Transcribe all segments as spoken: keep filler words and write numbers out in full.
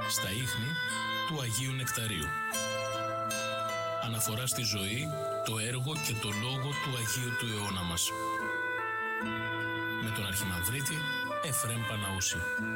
στα ίχνη του Αγίου Νεκταρίου. Αναφορά στη ζωή, το έργο και το λόγο του Αγίου του αιώνα μας. Με τον Αρχιμανδρίτη Εφραίμ Παναούση.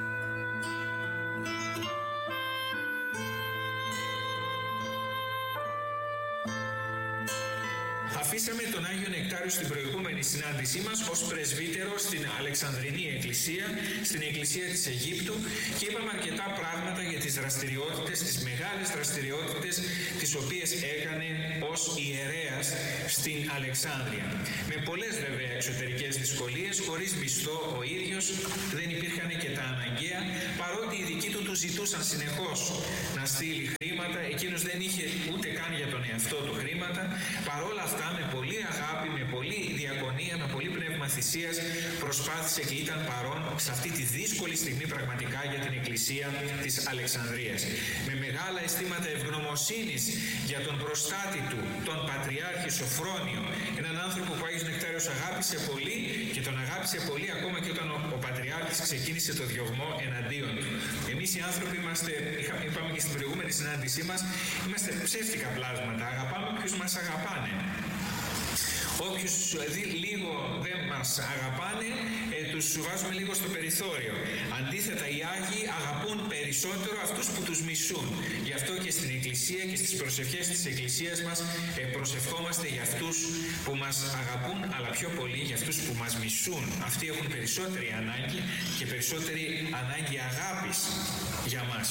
Αφήσαμε τον Άγιο Νεκτάριο στην προηγούμενη συνάντησή μας ως πρεσβύτερο στην Αλεξανδρινή Εκκλησία, στην Εκκλησία της Αιγύπτου, και είπαμε αρκετά πράγματα για τις δραστηριότητες, τις μεγάλες δραστηριότητες τις οποίες έκανε ως ιερέας στην Αλεξάνδρεια. Με πολλές βέβαια εξωτερικές δυσκολίες, χωρίς μισθό ο ίδιος, δεν υπήρχαν και τα αναγκαία, παρότι οι δικοί του του ζητούσαν συνεχώς να στείλει χρήματα, εκείνος δεν είχε ούτε καν για τον εαυτό του χρήματα. Παρόλα αυτά, με πολύ αγάπη, με πολύ διακονία, με πολύ πνεύμα θυσίας, προσπάθησε και ήταν παρόν σε αυτή τη δύσκολη στιγμή πραγματικά για την Εκκλησία της Αλεξανδρίας. Με μεγάλα αισθήματα ευγνωμοσύνης για τον προστάτη του, τον Πατριάρχη Σοφρόνιο, έναν άνθρωπο που ο Άγιος Νεκτάριος αγάπησε πολύ, και τον αγάπησε πολύ ακόμα και όταν ο, ο Πατριάρχης ξεκίνησε το διωγμό εναντίον του. Εμείς οι άνθρωποι είμαστε, είπαμε και στην προηγούμενη συνάντησή μας, είμαστε ψεύτικα πλάσματα, αγαπάμε ποιους μας αγαπάνε. Όποιους λίγο δεν μας αγαπάνε, ε, τους βάζουμε λίγο στο περιθώριο. Αντίθετα, οι Άγιοι αγαπούν περισσότερο αυτούς που τους μισούν. Γι' αυτό και στην Εκκλησία και στις προσευχές της Εκκλησίας μας ε, προσευχόμαστε για αυτούς που μας αγαπούν, αλλά πιο πολύ για αυτούς που μας μισούν. Αυτοί έχουν περισσότερη ανάγκη και περισσότερη ανάγκη αγάπης για μας.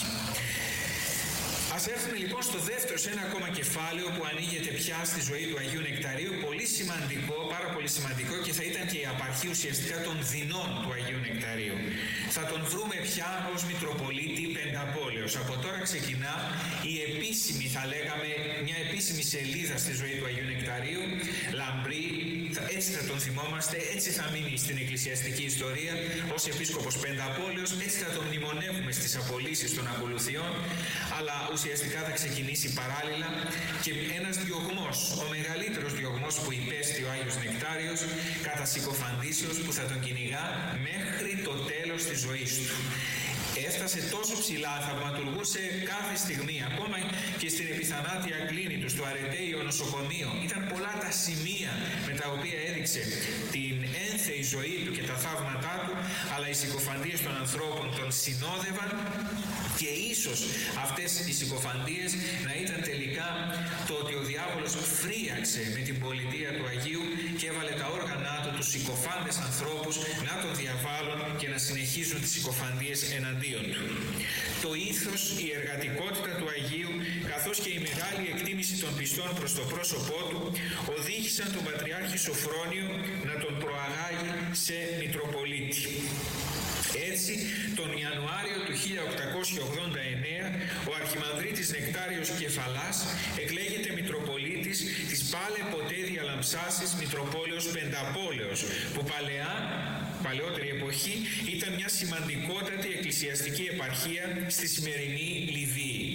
Ας έρθουμε λοιπόν στο δεύτερο, σε ένα ακόμα κεφάλαιο που ανοίγεται πια στη ζωή του Αγίου Νεκταρίου, πολύ σημαντικό, πάρα πολύ σημαντικό, και θα ήταν και η απαρχή ουσιαστικά των δεινών του Αγίου Νεκταρίου. Θα τον βρούμε πια ως Μητροπολίτη Πενταπόλεως. Από τώρα ξεκινά η επίσημη, θα λέγαμε, μια επίσημη σελίδα στη ζωή του Αγίου Νεκταρίου, λαμπρή, έτσι θα τον θυμόμαστε, έτσι θα μείνει στην εκκλησιαστική ιστορία ως Επίσκοπος Πενταπόλεως, έτσι θα τον μνημονεύουμε στις απολύσεις των ακολουθιών, αλλά ουσιαστικά θα ξεκινήσει παράλληλα και ένας διωγμός, ο μεγαλύτερος διωγμός που υπέστη ο Άγιος Νεκτάριος κατά συκοφαντήσεως, που θα τον κυνηγά μέχρι το τέλος της ζωής του. Έφτασε τόσο ψηλά, θαυματουργούσε κάθε στιγμή, ακόμα και στην επιθανάτια κλίνη του, στο Αρετέιο νοσοκομείο. Ήταν πολλά τα σημεία με τα οποία έδειξε την ένθεη ζωή του και τα θαύματά του, αλλά οι συκοφαντίες των ανθρώπων τον συνόδευαν, και ίσως αυτές οι συκοφαντίες να ήταν τελικά το ότι ο διάβολος φρίαξε με την πολιτεία του Αγίου και έβαλε τα όργανά του, τους συκοφάντες ανθρώπους, να τον διαβάλουν και να συνεχίζουν τις συκοφαντίες εναντίον του. Το ήθος, η εργατικότητα του Αγίου, καθώς και η μεγάλη εκτίμηση των πιστών προς το πρόσωπό του, οδήγησαν τον Πατριάρχη Σοφρόνιο να τον προαγάγει σε Μητροπολίτη. Έτσι, τον Ιανουάριο του χίλια οκτακόσια ογδόντα εννέα, ο Αρχιμανδρίτης Νεκτάριος Κεφαλάς εκλέγεται Μητροπολίτης της πάλε ποτέ διαλαμψάσης Μητροπόλεως Πενταπόλεως, που παλαιά, παλαιότερη εποχή, ήταν μια σημαντικότατη εκκλησιαστική επαρχία στη σημερινή Λιβύη.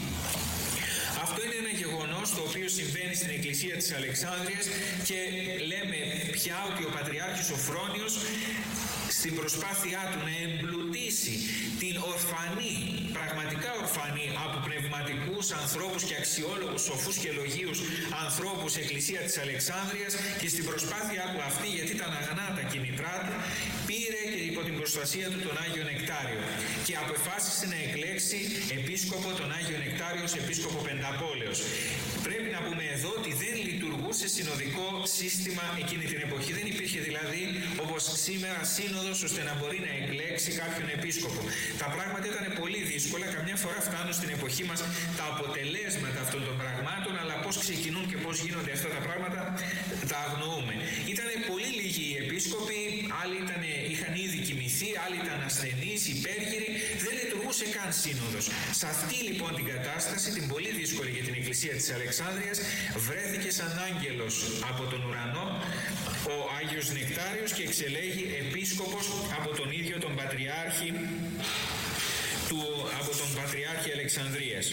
Αυτό είναι ένα γεγονός το οποίο συμβαίνει στην Εκκλησία της Αλεξάνδρειας, και λέμε πια ότι ο Πατριάρχης Σοφρόνιος, στην προσπάθειά του να εμπλουτίσει την ορφανή, πραγματικά ορφανή από πνευματικούς ανθρώπους και αξιόλογους, σοφούς και λογίους ανθρώπους Εκκλησία της Αλεξάνδρειας, και στην προσπάθειά του αυτή, γιατί ήταν αγνά τα κίνητρά του, πήρε και υπό την προστασία του τον Άγιο Νεκτάριο και αποφάσισε να εκλέξει επίσκοπο τον Άγιο Νεκτάριο ως επίσκοπο Πενταπόλεως. Πρέπει να πούμε εδώ ότι δεν λειτουργούσε συνοδικό σύστημα εκείνη την εποχή. Δεν υπήρχε δηλαδή όπως σήμερα σύνοδος ώστε να μπορεί να εκλέξει κάποιον επίσκοπο. Τα πράγματα ήταν πολύ δύσκολα. Καμιά φορά φτάνουν στην εποχή μας τα αποτελέσματα αυτών των πραγμάτων, αλλά πώς ξεκινούν και πώς γίνονται αυτά τα πράγματα τα αγνοούμε. Ήταν πολύ λίγοι οι επίσκοποι, άλλοι ήταν, είχαν ήδη κοιμηθεί, άλλοι ήταν ασθενείς, υπέργυροι, δεν λειτουργούσε καν σύνοδος. Σε αυτή λοιπόν την κατάσταση, την πολύ δύσκολη για την Εκκλησία της Αλεξάνδρειας, βρέθηκε σαν άγγελος από τον ουρανό ο Άγιος Νεκτάριος και εξελέγει επίσκοπος από τον ίδιο τον Πατριάρχη του, από τον Πατριάρχη Αλεξανδρίας.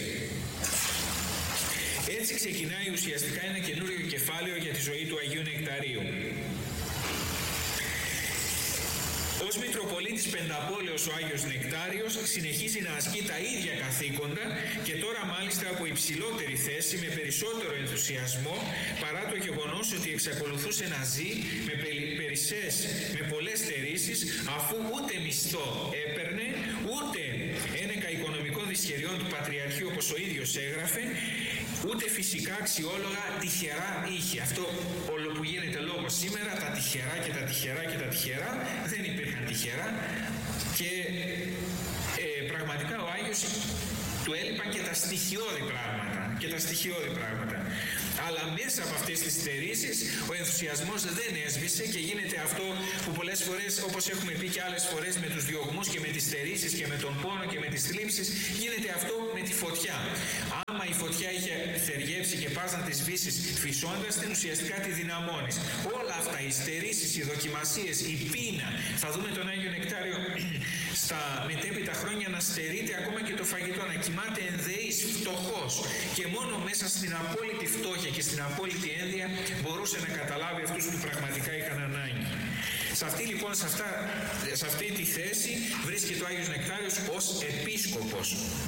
Έτσι ξεκινάει ουσιαστικά ένα καινούριο κεφάλαιο για τη ζωή του Αγίου Νεκταρίου. Ως Ως Μητροπολίτης Πενταπόλεως ο Άγιος Νεκτάριος συνεχίζει να ασκεί τα ίδια καθήκοντα και τώρα μάλιστα από υψηλότερη θέση με περισσότερο ενθουσιασμό, παρά το γεγονός ότι εξακολουθούσε να ζει με περισσές, με πολλές στερήσεις, αφού ούτε μισθό έπαιρνε, ούτε ένεκα οικονομικών δυσχεριών του Πατριαρχείου όπως ο ίδιος έγραφε, ούτε φυσικά αξιόλογα τυχερά είχε. Αυτό όλο που γίνεται λόγο σήμερα, τα τυχερά και τα τυχερά και τα τυχερά, δεν υπήρχαν τυχερά και ε, πραγματικά ο Άγιος του έλειπαν και τα στοιχειώδη πράγματα και τα στοιχειώδη πράγματα. Αλλά μέσα από αυτές τις στερήσεις ο ενθουσιασμός δεν έσβησε και γίνεται αυτό που πολλές φορές, όπως έχουμε πει και άλλες φορές, με τους διωγμούς και με τις στερήσεις και με τον πόνο και με τις θλίψεις, γίνεται αυτό με τη φωτιά. Άμα η φωτιά είχε θεριεύσει και πας να τη σβήσεις φυσώντας την, ουσιαστικά τη δυναμώνεις. Όλα αυτά, οι στερήσεις, οι δοκιμασίες, η πείνα, θα δούμε τον Άγιο Νεκτάριο στα μετέπειτα χρόνια να στερείται ακόμα και το φαγητό, να κοιμάται ενδεής, φτωχός, και μόνο μέσα στην απόλυτη φτώχεια και στην απόλυτη ένδια μπορούσε να καταλάβει αυτούς που πραγματικά είχαν ανάγκη. Σε αυτή λοιπόν, σε, αυτά, σε αυτή τη θέση βρίσκεται ο Άγιος Νεκτάριος ως επίσκοπος.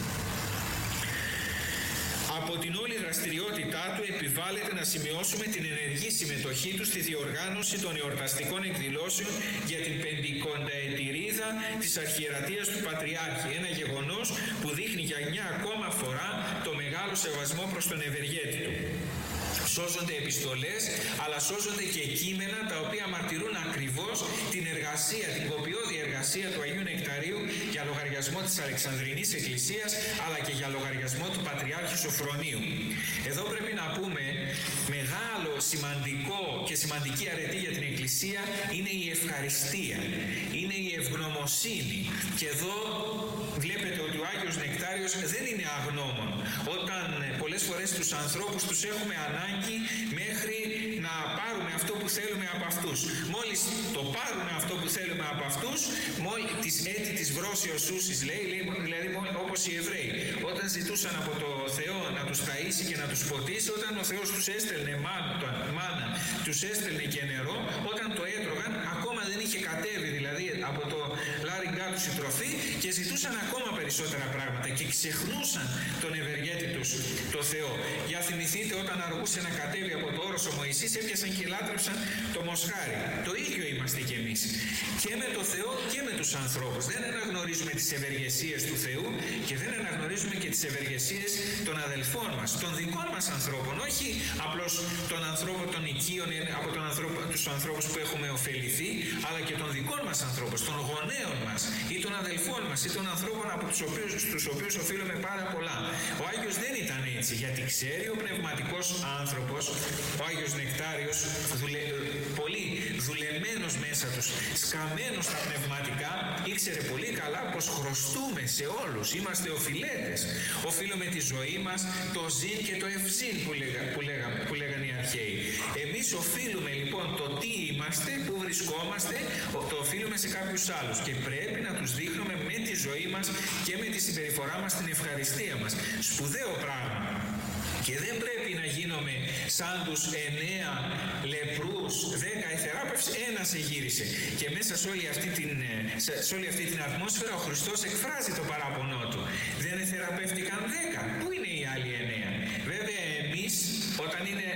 Από την όλη δραστηριότητά του επιβάλλεται να σημειώσουμε την ενεργή συμμετοχή του στη διοργάνωση των εορταστικών εκδηλώσεων για την πεντηκονταετηρίδα της αρχιερατείας του Πατριάρχη. Ένα γεγονός που δείχνει για μια ακόμα φορά το μεγάλο σεβασμό προς τον ευεργέτη του. Σώζονται επιστολές, αλλά σώζονται και κείμενα τα οποία μαρτυρούν ακριβώς την εργασία, την κοπιώδη εργασία του Αγίου Νεκταρίου για λογαριασμό της Αλεξανδρινής Εκκλησίας, αλλά και για λογαριασμό του Πατριάρχη Σοφρονίου. Εδώ πρέπει να πούμε, μεγάλο, σημαντικό και σημαντική αρετή για την Εκκλησία είναι η ευχαριστία, είναι η ευγνωμοσύνη. Και εδώ βλέπετε ότι ο Άγιος Νεκτάριος δεν είναι αγνώμων. Όταν πολλές φορές τους ανθρώπους τους έχουμε ανάγκη μέχρι να πάρουμε αυτό που θέλουμε από αυτούς. Μόλις το πάρουμε αυτό που θέλουμε από αυτούς, μόλις της έτη της βρώσεως σούσης λέει, λέει, δηλαδή όπως οι Εβραίοι, όταν ζητούσαν από το Θεό να τους ταΐσει και να τους ποτίσει, όταν ο Θεός τους έστελνε μάνα, μάνα τους έστελνε και νερό, όταν το έτρωγαν ακόμα δεν είχε κατέβει δηλαδή από το λάριγκά τους η τροφή και ζητούσαν ακόμα περισσότερα πράγματα και ξεχνούσαν τον ευεργέτη τους, το Θεό. Για θυμηθείτε όταν αργούσε να κατέβει από το όρος ο Μωυσής, έπιασαν και λάτρεψαν το μοσχάρι. Το ίδιο είμαστε κι εμείς. Και με το Θεό και με τους ανθρώπους. Δεν αναγνωρίζουμε τις ευεργεσίες του Θεού και δεν αναγνωρίζουμε και τις ευεργεσίες των αδελφών μας, των δικών μας ανθρώπων. Όχι απλώς των ανθρώπων των οικείων, από τον ανθρώπο, τους ανθρώπους που έχουμε ωφεληθεί, αλλά και των δικών μας ανθρώπων, των γονέων μας ή των αδελφών μας ή των ανθρώπων από τους οποίους, στους οποίους οφείλουμε πάρα πολλά. Ο Άγιος δεν ήταν έτσι, γιατί ξέρει ο πνευματικός άνθρωπος, ο Άγιος Νεκτάριος, δουλε, πολύ δουλεμένος μέσα τους, σκαμμένος στα πνευματικά, ήξερε πολύ καλά πως χρωστούμε σε όλους, είμαστε οφειλέτες. Οφείλουμε τη ζωή μας, το ζήν και το ευζήν που, λέγα, που, λέγα, που λέγαν οι αρχαίοι. Εμείς οφείλουμε λοιπόν το τι είμαστε, που βρισκόμαστε, το οφείλουμε σε κάποιους άλλους και πρέπει να τους δείχνουμε με τη ζωή μας και με τη συμπεριφορά μας την ευχαριστία μας. Σπουδαίο πράγμα. Και δεν πρέπει να γίνομαι σαν τους εννέα λεπρούς, δέκα εθεράπευση, ένας εγύρισε. Και μέσα σε όλη, αυτή την, σε όλη αυτή την ατμόσφαιρα ο Χριστός εκφράζει το παράπονό του. Δεν εθεραπεύτηκαν δέκα. Πού είναι οι άλλοι εννέα? Βέβαια εμείς όταν είναι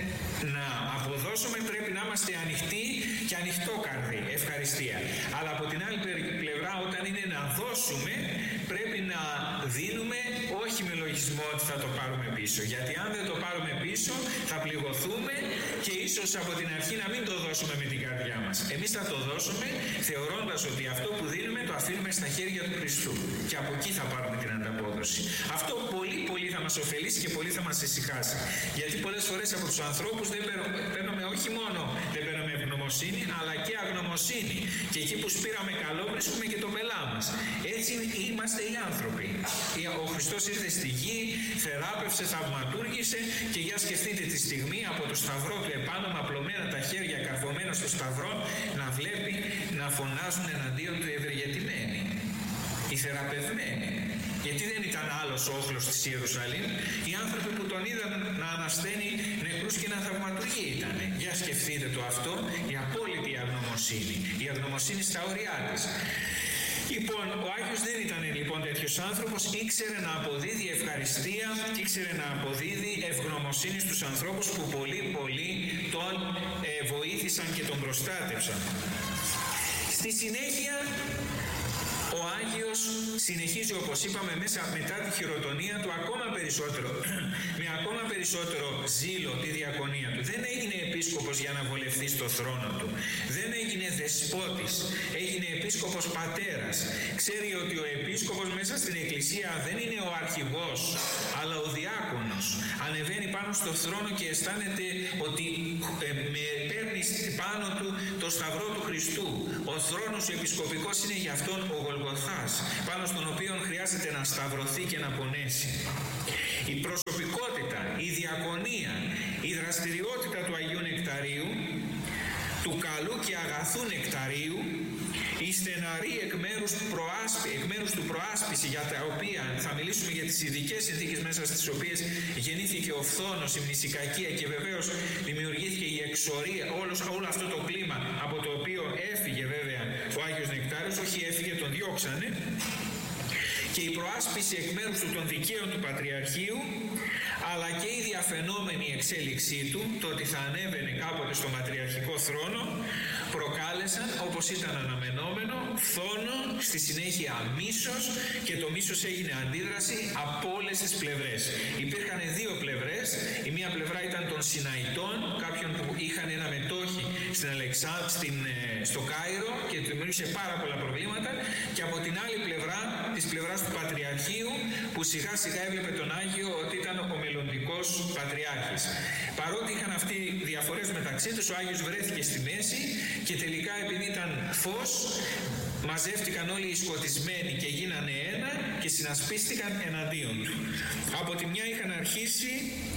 να αποδώσουμε πρέπει να είμαστε ανοιχτοί και ανοιχτόκαρδοι, ευχαριστία. Αλλά από την άλλη πλευρά όταν είναι να δώσουμε πρέπει να δίνουμε όχι με λογισμό ότι θα το πάρουμε πίσω. Γιατί αν δεν το πάρουμε πίσω θα πληγωθούμε και ίσως από την αρχή να μην το δώσουμε με την καρδιά μας. Εμείς θα το δώσουμε θεωρώντας ότι αυτό που δίνουμε το αφήνουμε στα χέρια του Χριστού και από εκεί θα πάρουμε την ανταπόδοση. Αυτό πολύ πολύ θα μας ωφελήσει και πολύ θα μας ησυχάσει. Γιατί πολλές φορές από τους ανθρώπους δεν παίρνουμε όχι μόνο δεν παίρνουμε ευγνωμοσύνη αλλά και αγνωμοσύνη. Και εκεί που σπήραμε καλό βρίσκουμε και το πελά μας. Έτσι είμαστε οι άνθρωποι. Ο Χριστός ήρθε στη γη, θεράπευσε, θαυματούργησε και για σκεφτείτε τη στιγμή από το σταυρό του επάνω με απλωμένα τα χέρια καρφωμένα στο σταυρό να βλέπει να φωνάζουν εναντίον του ευεργετημένοι, οι θεραπευμένοι. Γιατί δεν ήταν άλλος ο όχλος της Ιερουσαλήμ, οι άνθρωποι που τον είδαν να ανασθαίνει νεκρούς και να θαυματουργεί ήταν. Για σκεφτείτε το αυτό, η απόλυτη αγνωμοσύνη αγνωμοσύνη. Η αγνωμοσύνη στα όρια της. Λοιπόν, ο Άγιος δεν ήταν λοιπόν τέτοιος άνθρωπος, ήξερε να αποδίδει ευχαριστία και ήξερε να αποδίδει ευγνωμοσύνη στους ανθρώπους που πολύ πολύ τον ε, βοήθησαν και τον προστάτευσαν. Στη συνέχεια ο Άγιος συνεχίζει, όπως είπαμε, μέσα μετά τη χειροτονία του ακόμα περισσότερο, με ακόμα περισσότερο ζήλο τη διακονία του. Δεν έγινε επίσκοπος για να βολευτεί στο θρόνο του. Δεν έγινε δεσπότης. Έγινε επίσκοπος πατέρας. Ξέρει ότι ο επίσκοπος μέσα στην εκκλησία δεν είναι ο αρχηγός, αλλά ο διάκονος. Ανεβαίνει πάνω στο θρόνο και αισθάνεται ότι ε, με παίρνει πάνω του το σταυρό του Χριστού. Ο θρόνος ο επισκοπικός είναι για αυτόν ο Γολγοθάς, πάνω στον οποίο χρειάζεται να σταυρωθεί και να πονέσει. Η προσωπικότητα, η διακονία, η δραστηριότητα του Αγίου Νεκταρίου, του καλού και αγαθού Νεκταρίου, η στεναρή εκ μέρους, προάσπι, εκ μέρους του προάσπιση, για τα οποία θα μιλήσουμε για τις ειδικές συνθήκες μέσα στις οποίες γεννήθηκε ο φθόνος, η μνησικακία και βεβαίως δημιουργήθηκε η εξορία, όλος, όλο αυτό το κλίμα από το οποίο έφυγε βέβαια ο Άγιος Νεκτάριος, όχι έφυγε, τον διώξανε, και η προάσπιση εκ μέρους του των δικαίων του Πατριαρχείου, αλλά και η διαφαινόμενη εξέλιξή του, το ότι θα ανέβαινε κάποτε στον πατριαρχικό θρόνο, προκάλεσαν, όπως ήταν αναμενόμενο, φθόνο, στη συνέχεια μίσος, και το μίσος έγινε αντίδραση από όλες τις πλευρές. Υπήρχαν δύο πλευρές. Η μία πλευρά ήταν των Συναϊτών, κάποιων που είχαν ένα μετόχι στην Αλεξά, στην, στο Κάιρο και δημιούργησε πάρα πολλά προβλήματα, και από την άλλη πλευρά, της πλευράς του Πατριαρχείου, που σιγά σιγά έβλεπε τον Άγιο ότι ήταν ο μελλοντικός Πατριάρχης. Παρότι είχαν αυτοί διαφορές μεταξύ τους, ο Άγιος βρέθηκε στη μέση και τελικά, επειδή ήταν φως, μαζεύτηκαν όλοι οι σκοτισμένοι και γίνανε ένα και συνασπίστηκαν εναντίον του. Από τη μια είχαν αρχίσει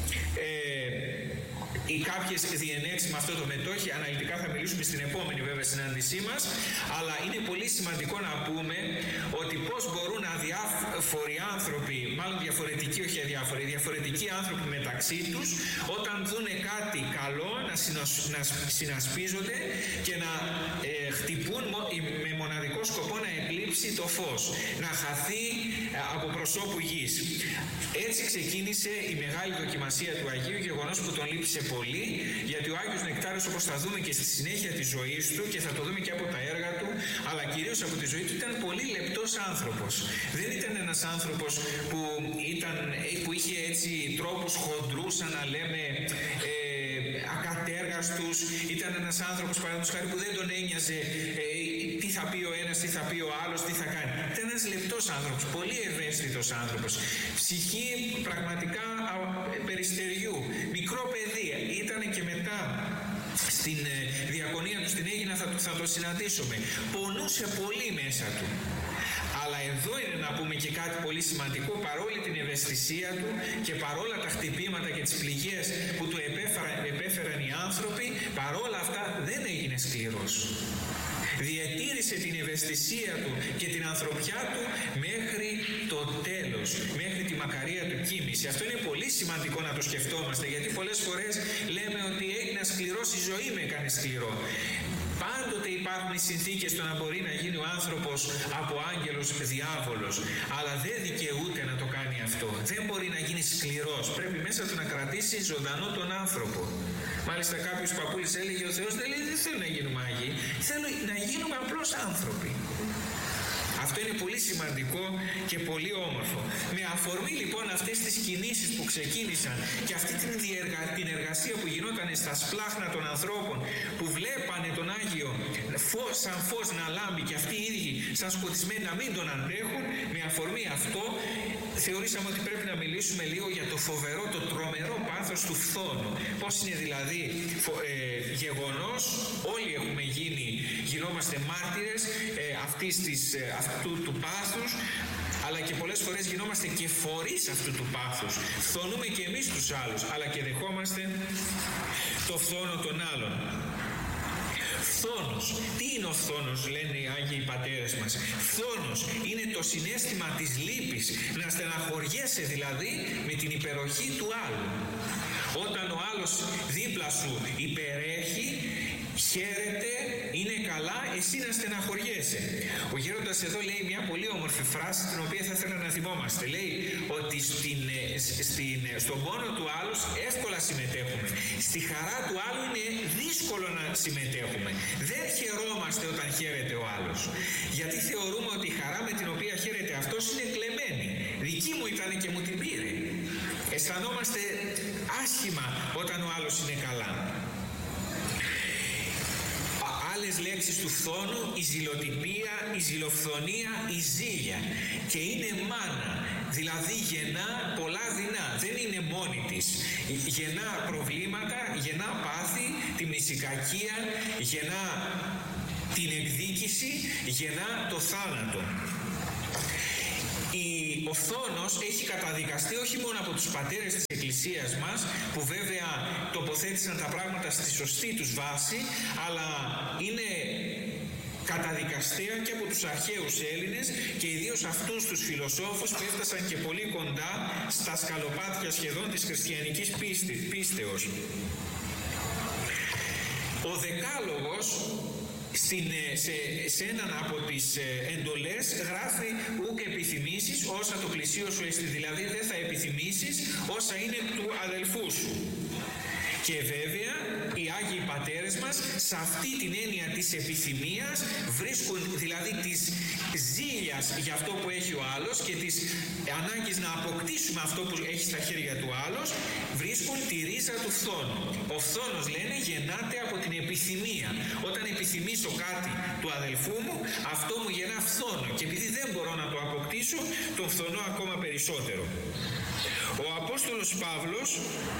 ε, οι κάποιες διενέξεις με αυτό το μετόχι. Αναλυτικά θα μιλήσουμε στην επόμενη βέβαια συνάντησή μας, αλλά είναι πολύ σημαντικό να πούμε ότι πώς μπορούν αδιάφοροι άνθρωποι, μάλλον διαφορετικοί, όχι αδιάφοροι, διαφορετικοί άνθρωποι μεταξύ τους, όταν δούνε κάτι καλό, να, συνοσ, να συνασπίζονται και να ε, χτυπούν με μοναδικό σκοπό να εκλείψει το φως, να χαθεί ε, από προσώπου γης. Έτσι ξεκίνησε η μεγάλη δοκιμασία του Αγίου, γεγονός που τον λύπησε πολύ, γιατί ο Άγιος Νεκτάριος, όπως θα δούμε και στη συνέχεια της ζωής του, και θα το δούμε και από τα έργα του, αλλά κυρίως από τη ζωή του, ήταν πολύ λεπτός άνθρωπος. Δεν ήταν ένας άνθρωπος που, ήταν, που είχε έτσι τρόπους χοντρούς, σαν να λέμε ε, ακατέργαστους. Ήταν ένας άνθρωπος, παραδείγματος χάρη, που δεν τον ένοιαζε ε, τι θα πει ο ένας, τι θα πει ο άλλος, τι θα κάνει. Ήταν ένας λεπτός άνθρωπος, πολύ ευαίσθητος άνθρωπος. Ψυχή πραγματικά περιστεριού, μικρό παιδί. Ήταν και μετά στην ε, διακονία του στην Αίγινα, θα, θα το συναντήσουμε. Πονούσε πολύ μέσα του. Αλλά εδώ είναι να πούμε και κάτι πολύ σημαντικό, παρόλη την ευαισθησία του και παρόλα τα χτυπήματα και τις πληγές που του επέφεραν, επέφεραν οι άνθρωποι, παρόλα αυτά δεν έγινε σκληρός. Διατήρησε την ευαισθησία του και την ανθρωπιά του μέχρι το τέλος, μέχρι τη μακαρία του κοίμηση. Αυτό είναι πολύ σημαντικό να το σκεφτόμαστε, γιατί πολλές φορές λέμε ότι έγινα σκληρός, η ζωή με έκανε σκληρό. Πάντοτε υπάρχουν οι συνθήκες στο να μπορεί να γίνει ο άνθρωπος από άγγελος διάβολος, αλλά δεν δικαιούται να το κάνει αυτό. Δεν μπορεί να γίνει σκληρός. Πρέπει μέσα του να κρατήσει ζωντανό τον άνθρωπο. Μάλιστα κάποιος παππούλης έλεγε, ο Θεός δεν λέει δεν θέλω να γίνουμε άγιοι, θέλω να γίνουμε απλώς άνθρωποι. Αυτό είναι πολύ σημαντικό και πολύ όμορφο. Με αφορμή λοιπόν αυτές τις κινήσεις που ξεκίνησαν και αυτή την, διεργα... την εργασία που γινόταν στα σπλάχνα των ανθρώπων, που βλέπανε τον Άγιο φως, σαν φως να λάμπει και αυτοί οι ίδιοι σαν σκοτισμένοι να μην τον αντέχουν, με αφορμή αυτό θεωρήσαμε ότι πρέπει να μιλήσουμε λίγο για το φοβερό, το τρομερό πάθος του φθόνου. Πώς είναι δηλαδή ε, γεγονός, όλοι έχουμε γίνει, γινόμαστε μάρτυρες ε, αυτής της, ε, αυτού του πάθους, αλλά και πολλές φορές γινόμαστε και φορείς αυτού του πάθους. Φθονούμε και εμείς τους άλλους, αλλά και δεχόμαστε το φθόνο των άλλων. Φθόνος. Τι είναι ο φθόνος, λένε οι Άγιοι Πατέρες μας? Φθόνος είναι το συναίσθημα της λύπης, να στεναχωριέσαι δηλαδή με την υπεροχή του άλλου. Όταν ο άλλος δίπλα σου υπερέχει, χαίρεται, είναι καλά, εσύ να στεναχωριέσαι. Ο γέροντας εδώ λέει μια πολύ όμορφη φράση, την οποία θα ήθελα να θυμόμαστε. Λέει ότι στην, στην, στον πόνο του άλλου εύκολα συμμετέχουμε. Στη χαρά του άλλου είναι δύσκολο να συμμετέχουμε. Δεν χαιρόμαστε όταν χαίρεται ο άλλος. Γιατί θεωρούμε ότι η χαρά με την οποία χαίρεται αυτός είναι κλεμμένη. Δική μου ήταν και μου την πήρε. Αισθανόμαστε άσχημα όταν ο άλλος είναι καλά. Άλλες λέξεις του φθόνου, η ζηλοτυπία, η ζηλοφθονία, η ζήλια. Και είναι μάνα, δηλαδή γεννά πολλά δεινά, δεν είναι μόνη της. Γεννά προβλήματα, γεννά πάθη, τη μνησικακία, γεννά την εκδίκηση, γεννά το θάνατο. Ο φθόνος έχει καταδικαστεί όχι μόνο από τους πατέρες της Εκκλησίας μας, που βέβαια τοποθέτησαν τα πράγματα στη σωστή τους βάση, αλλά είναι καταδικαστέα και από τους αρχαίους Έλληνες και ιδίως αυτούς τους φιλοσόφους που έφτασαν και πολύ κοντά στα σκαλοπάτια σχεδόν της χριστιανικής πίστη, πίστεως. Ο Δεκάλογος Στην, σε, σε έναν από τις ε, εντολές γράφει «Ουκ επιθυμήσεις όσα το πλησίο σου εστί», δηλαδή δεν θα επιθυμήσεις όσα είναι του αδελφού σου. Και βέβαια οι Άγιοι Πατέρες μας σε αυτή την έννοια της επιθυμίας βρίσκουν, δηλαδή της ζήλιας για αυτό που έχει ο άλλος και της ανάγκης να αποκτήσουμε αυτό που έχει στα χέρια του άλλος, βρίσκουν τη ρίζα του φθόνου. Ο φθόνος, λένε, γεννάται από την επιθυμία. Όταν επιθυμήσω κάτι του αδελφού μου, αυτό μου γεννά φθόνο και επειδή δεν μπορώ να το αποκτήσω, τον φθονώ ακόμα περισσότερο. Ο Απόστολος Παύλος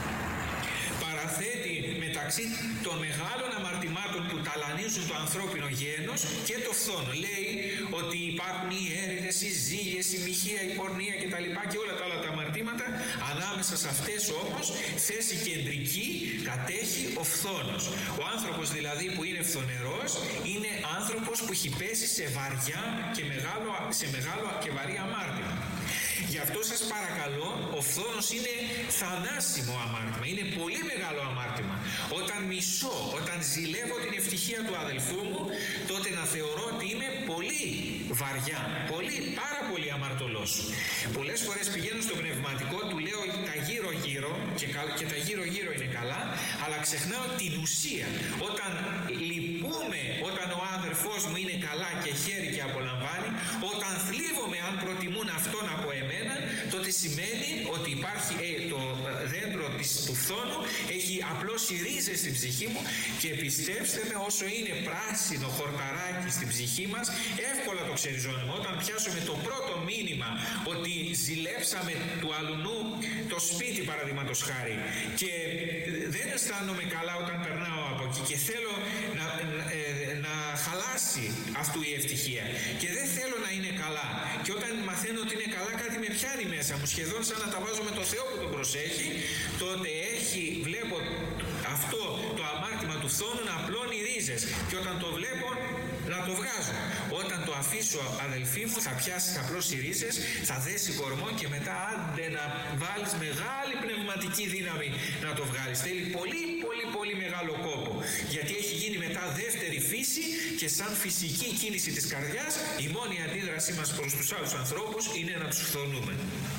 παραθέτει μεταξύ των μεγάλων αμαρτημάτων που ταλανίζουν το ανθρώπινο γένος και το φθόνο. Λέει ότι υπάρχουν οι έρηδες, οι ζήλιες, η μοιχεία, η πορνεία κτλ. Και όλα τα άλλα τα αμαρτήματα. Ανάμεσα σε αυτές όμως θέση κεντρική κατέχει ο φθόνος. Ο άνθρωπος δηλαδή που είναι φθονερός είναι άνθρωπος που έχει πέσει σε βαριά και μεγάλο, σε μεγάλο και βαρύ αμάρτημα. Γι' αυτό σας παρακαλώ, ο φθόνος είναι θανάσιμο αμάρτημα, είναι πολύ μεγάλο αμάρτημα. Όταν μισώ, όταν ζηλεύω την ευτυχία του αδελφού μου, τότε να θεωρώ ότι είμαι πολύ βαριά, πολύ, πάρα πολύ αμαρτωλός. Πολλές φορές πηγαίνω στο πνευματικό, του λέω τα γύρω γύρω και, και τα γύρω γύρω είναι καλά, αλλά ξεχνάω την ουσία. Όταν λυπούμε, όταν ο αδελφός μου είναι καλά και χαίρει και απολαμβάνει, όταν θλίβομαι αν προτιμούν αυτόν από εμένα, τότε σημαίνει ότι υπάρχει ε, το δέντρο της, του φθόνου έχει απλώσει ρίζες στην ψυχή μου και πιστέψτε με, όσο είναι πράσινο χορταράκι στην ψυχή μας, εύκολα το ξεριζώνουμε. Όταν πιάσουμε το πρώτο μήνυμα ότι ζηλέψαμε του αλουνού το σπίτι, παραδείγματος χάρη, και δεν αισθάνομαι καλά όταν περνάω από εκεί και θέλω να, ε, να χαλάσει αυτού η ευτυχία και δεν θέλω να είναι καλά, και όταν μαθαίνω ότι είναι καλά, κάτι με πιάνει μέσα μου, σχεδόν σαν να τα βάζω με το Θεό που τον προσέχει, τότε έχει, βλέπω αυτό το αμάρτημα του φθόνου να απλώνει ρίζες και όταν το βλέπω να το βγάζω. Όταν το αφήσω, αδελφοί μου, θα πιάσει, θα απλώσει ρίζες, θα δέσει κορμό και μετά άντε να βάλεις μεγάλη πνευματική δύναμη να το βγάλεις. Θέλει πολύ πολύ πολύ μεγάλο κόπο, γιατί έχει γίνει μετά δεύτερη φύση και σαν φυσική κίνηση της καρδιάς η μόνη αντίδρασή μας προς τους άλλους ανθρώπους είναι να τους φθονούμε.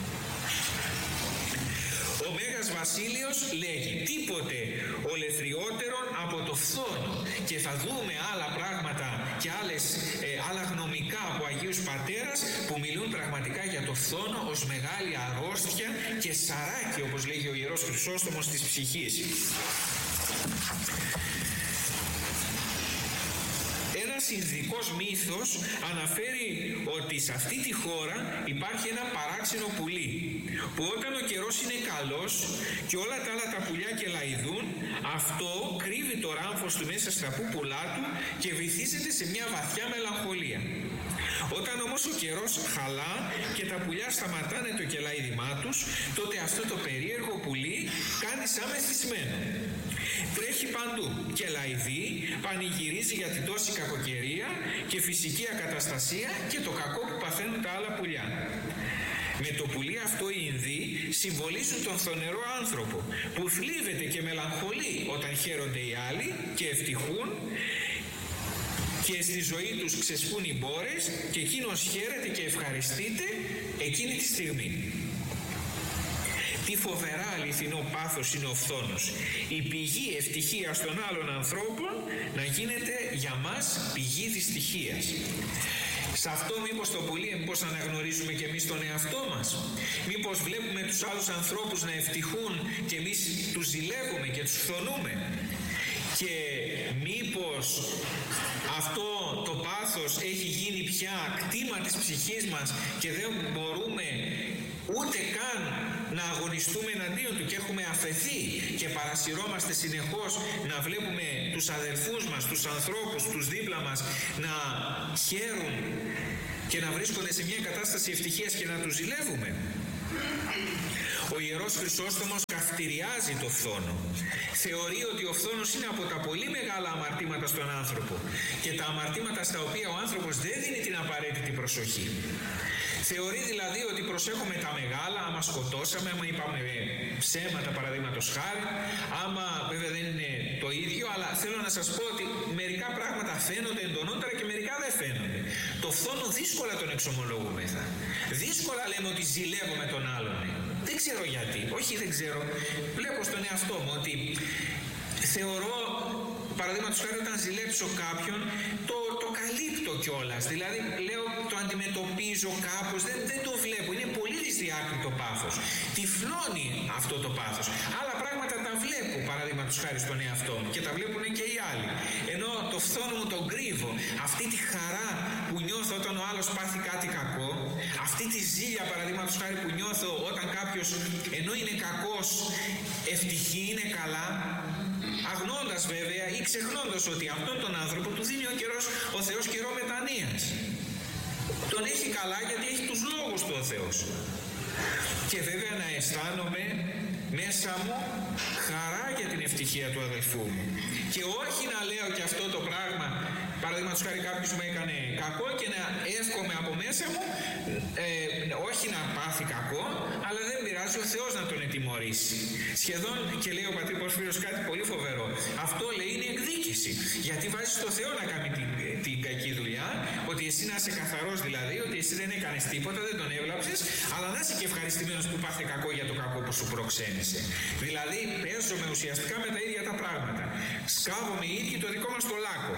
Ο Μέγας Βασίλειος λέγει τίποτε ολεθριότερον από το φθόνο, και θα δούμε άλλα πράγματα και άλλες, ε, άλλα γνωμικά από Αγίους Πατέρας που μιλούν πραγματικά για το φθόνο ως μεγάλη αρρώστια και σαράκι, όπως λέγει ο Ιερός Χρυσόστομος, της ψυχής. Ένας Ινδικός μύθος αναφέρει ότι σε αυτή τη χώρα υπάρχει ένα παράξενο πουλί που όταν ο καιρός είναι καλός και όλα τα άλλα τα πουλιά κελαηδούν, αυτό κρύβει το ράμφος του μέσα στα πούπουλά του και βυθίζεται σε μια βαθιά μελαγχολία. Όταν όμως ο καιρός χαλά και τα πουλιά σταματάνε το κελαίδημά τους, τότε αυτό το περίεργο πουλί κάνει σαν μεθυσμένο. Τρέχει παντού, κελαηδεί, πανηγυρίζει για την τόση κακοκαιρία και φυσική ακαταστασία και το κακό που παθαίνουν τα άλλα πουλιά. Με το πουλί αυτό οι Ινδοί συμβολίζουν τον φθονερό άνθρωπο που θλίβεται και μελαγχολεί όταν χαίρονται οι άλλοι και ευτυχούν, και στη ζωή τους ξεσπούν οι μπόρες και εκείνος χαίρεται και ευχαριστείται εκείνη τη στιγμή. Τι φοβερά αληθινό πάθος είναι ο φθόνος. Η πηγή ευτυχίας των άλλων ανθρώπων να γίνεται για μας πηγή δυστυχίας. Σε αυτό μήπως το πολύ μήπως αναγνωρίζουμε και εμείς τον εαυτό μας? Μήπως βλέπουμε τους άλλους ανθρώπους να ευτυχούν και εμείς τους ζηλεύουμε και τους φθονούμε? Και μήπως αυτό το πάθος έχει γίνει πια κτήμα της ψυχής μας και δεν μπορούμε ούτε καν να αγωνιστούμε εναντίον του και έχουμε αφεθεί και παρασυρώμαστε συνεχώς να βλέπουμε τους αδελφούς μας, τους ανθρώπους, τους δίπλα μας να χαίρουν και να βρίσκονται σε μια κατάσταση ευτυχίας και να τους ζηλεύουμε? Ο Ιερός Χρυσόστομος καυτηριάζει το φθόνο. Θεωρεί ότι ο φθόνος είναι από τα πολύ μεγάλα αμαρτήματα στον άνθρωπο και τα αμαρτήματα στα οποία ο άνθρωπος δεν δίνει την απαραίτητη προσοχή. Θεωρεί δηλαδή ότι προσέχουμε τα μεγάλα, άμα σκοτώσαμε, άμα είπαμε ψέματα παραδείγματος χάρη, άμα βέβαια δεν είναι το ίδιο, αλλά θέλω να σας πω ότι μερικά πράγματα φαίνονται εντονότερα και μερικά δεν φαίνονται. Το φθόνο δύσκολα τον εξομολογούμεθα. Δύσκολα λέμε ότι ζηλεύουμε τον άλλον. Δεν ξέρω γιατί, όχι δεν ξέρω, βλέπω στον εαυτό μου ότι θεωρώ, παραδείγματος χάρη, όταν ζηλέψω κάποιον, το, το καλύπτω κιόλας. Δηλαδή, λέω, το αντιμετωπίζω κάπως, δεν, δεν το βλέπω. Είναι πολύ δυσδιάκριτο πάθος. Τυφλώνει αυτό το πάθος. Άλλα πράγματα τα βλέπω, παραδείγματος χάρη, στον εαυτό μου και τα βλέπουν και οι άλλοι. Ενώ το φθόνο μου τον κρύβω. Αυτή τη χαρά που νιώθω όταν ο άλλος πάθει κάτι κακό, αυτή τη ζήλια, παραδείγματος χάρη, που νιώθω όταν κάποιος, ενώ είναι κακός, ευτυχεί, είναι καλά, αγνώντας βέβαια ή ξεχνώντας ότι αυτόν τον άνθρωπο του δίνει ο, καιρός, ο Θεός καιρό μετανοίας. Τον έχει καλά γιατί έχει τους λόγους του ο Θεός. Και βέβαια να αισθάνομαι μέσα μου χαρά για την ευτυχία του αδελφού μου. Και όχι να λέω και αυτό το πράγμα, παραδείγματος χάρη κάποιος μου έκανε κακό και να εύχομαι από μέσα μου, ε, όχι να πάθει κακό, αλλά δεν πειράζει, ο Θεός να τον ετιμωρήσει. Σχεδόν, και λέει ο πατήρ Πορφύριος κάτι πολύ φοβερό, αυτό λέει είναι εκδίκηση. Γιατί βάζεις το Θεό να κάνει την, την κακή δουλειά, ότι εσύ να είσαι καθαρός δηλαδή, ότι εσύ δεν έκανες τίποτα, δεν τον έβλαψες, αλλά να είσαι και ευχαριστημένος που πάθε κακό για το κακό που σου προξένησε. Δηλαδή παίζομαι ουσιαστικά με τα ίδια τα πράγματα. Σκάβομαι οι ίδιοι το δικό μας το λάκκο.